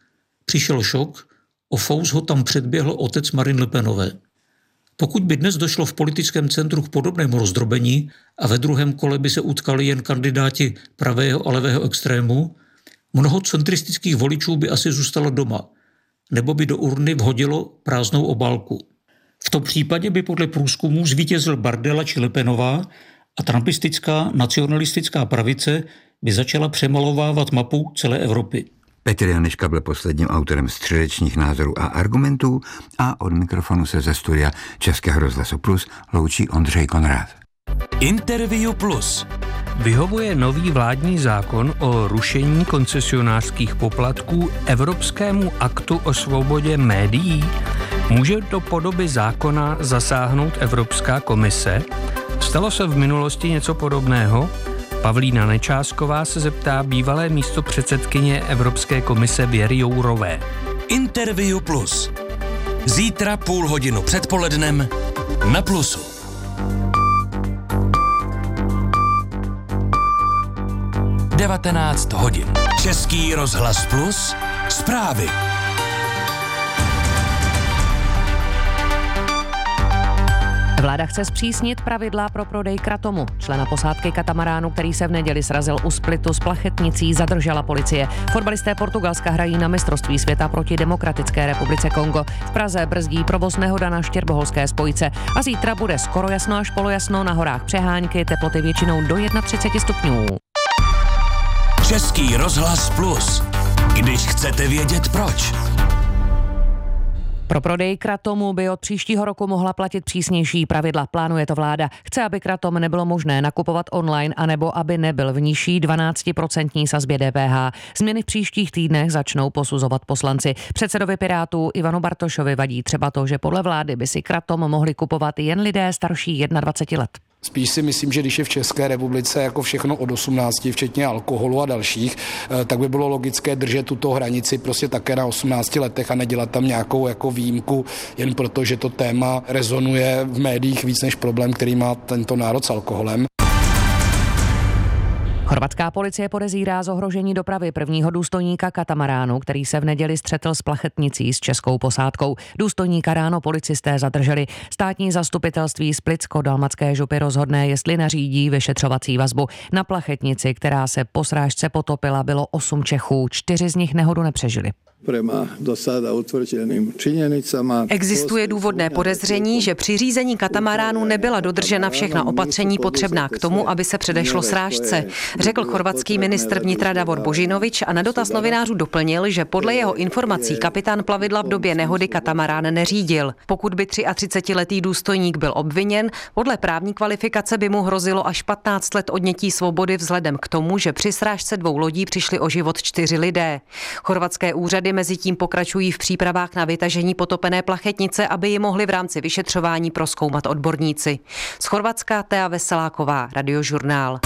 Přišel šok, o fous ho tam předběhl otec Marine Le Penové. Pokud by dnes došlo v politickém centru k podobnému rozdrobení a ve druhém kole by se utkali jen kandidáti pravého a levého extrému, mnoho centristických voličů by asi zůstalo doma, nebo by do urny vhodilo prázdnou obálku. V tom případě by podle průzkumů zvítězil Bardella či Le Penová a trumpistická nacionalistická pravice by začala přemalovávat mapu celé Evropy. Petr Janečka byl posledním autorem středečních názorů a argumentů a od mikrofonu se ze studia Českého rozhlasu Plus loučí Ondřej Konrád. Interview Plus. Vyhovuje nový vládní zákon o rušení koncesionářských poplatků Evropskému aktu o svobodě médií? Může do podoby zákona zasáhnout Evropská komise? Stalo se v minulosti něco podobného? Pavlína Nečásková se zeptá bývalé místopředsedkyně Evropské komise Věry Jourové. Interview Plus. Zítra půl hodinu předpolednem na Plusu. devatenáct hodin. Český rozhlas Plus. Zprávy. Vláda chce zpřísnit pravidla pro prodej kratomu. Člena posádky katamaránu, který se v neděli srazil u Splitu s plachetnicí, zadržela policie. Fotbalisté Portugalska hrají na mistrovství světa proti Demokratické republice Kongo. V Praze brzdí provoz nehoda na Štěrboholské spojce. A zítra bude skoro jasno až polojasno, na horách přehánky, teploty většinou do třicet jedna stupňů. Český rozhlas Plus. Když chcete vědět proč. Pro prodej kratomu by od příštího roku mohla platit přísnější pravidla. Plánuje to vláda. Chce, aby kratom nebylo možné nakupovat online, anebo aby nebyl v nižší dvanáctiprocentní sazbě D P H. Změny v příštích týdnech začnou posuzovat poslanci. Předsedovi Pirátů Ivanu Bartošovi vadí třeba to, že podle vlády by si kratom mohli kupovat jen lidé starší dvacet jedna let. Spíš si myslím, že když je v České republice jako všechno od osmnácti, včetně alkoholu a dalších, tak by bylo logické držet tuto hranici prostě také na osmnácti letech a nedělat tam nějakou jako výjimku, jen proto, že to téma rezonuje v médiích víc než problém, který má tento národ s alkoholem. Chorvatská policie podezírá z ohrožení dopravy prvního důstojníka katamaránu, který se v neděli střetl s plachetnicí s českou posádkou. Důstojníka ráno policisté zadrželi. Státní zastupitelství Splitsko-dalmatské župy rozhodne, jestli nařídí vyšetřovací vazbu. Na plachetnici, která se po srážce potopila, bylo osm Čechů. Čtyři z nich nehodu nepřežili. Existuje důvodné podezření, že při řízení katamaránu nebyla dodržena všechna opatření potřebná k tomu, aby se předešlo srážce, řekl chorvatský ministr vnitra Davor Božinovič a na dotaz novinářů doplnil, že podle jeho informací kapitán plavidla v době nehody katamarán neřídil. Pokud by třicetiletý důstojník byl obviněn, podle právní kvalifikace by mu hrozilo až patnáct let odnětí svobody vzhledem k tomu, že při srážce dvou lodí přišli o život čtyři lidé. Chorvatské úřady úřady mezi tím pokračují v přípravách na vytažení potopené plachetnice, aby ji mohli v rámci vyšetřování prozkoumat odborníci. Z Chorvatska Tea Veseláková, Radiožurnál.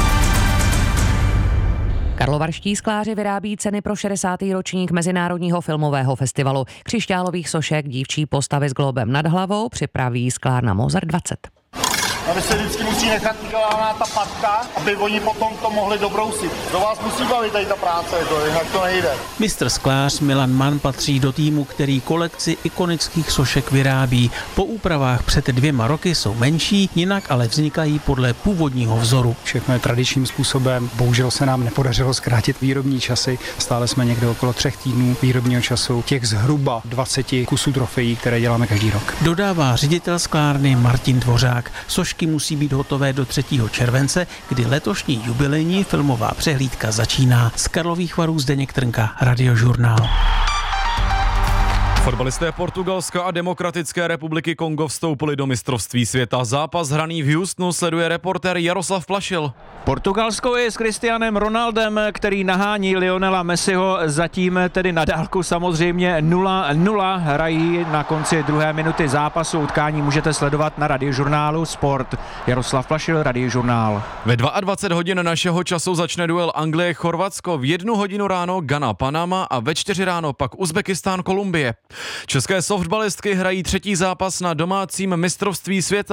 Karlovarští skláři vyrábí ceny pro šedesátý ročník Mezinárodního filmového festivalu. Křišťálových sošek, dívčí postavy s glóbem nad hlavou připraví sklárna Mozart dvacet. Tady se vždycky musí nechat udělaná ta patka, aby oni potom to mohli dobrousit. Do vás musí bavit tady ta práce, to, jinak to nejde. Mistr sklář Milan Mann patří do týmu, který kolekci ikonických sošek vyrábí. Po úpravách před dvěma roky jsou menší, jinak ale vznikají podle původního vzoru. Všechno je tradičním způsobem. Bohužel se nám nepodařilo zkrátit výrobní časy. Stále jsme někde okolo třech týdnů výrobního času. Těch zhruba dvacet kusů trofejí, které děláme každý rok. Dodává ředitel sklárny Martin Dvořák. Sošky musí být hotové do třetího července, kdy letošní jubilejní filmová přehlídka začíná. Z Karlových Varů Zdeněk Trnka, Radiožurnál. Fotbalisté Portugalska a Demokratické republiky Kongo vstoupili do mistrovství světa. Zápas hraný v Houstonu sleduje reportér Jaroslav Plašil. Portugalsko je s Cristianem Ronaldem, který nahání Lionela Messiho, zatím tedy na dálku samozřejmě nula nula. Hrají na konci druhé minuty zápasu. Utkání můžete sledovat na Radiožurnálu Sport. Jaroslav Plašil, Radiožurnál. Ve dvacet dva hodin našeho času začne duel Anglie-Chorvatsko, v jednu hodinu ráno Ghana-Panama a ve čtyři ráno pak Uzbekistán-Kolumbie. České softballistky hrají třetí zápas na domácím mistrovství světa.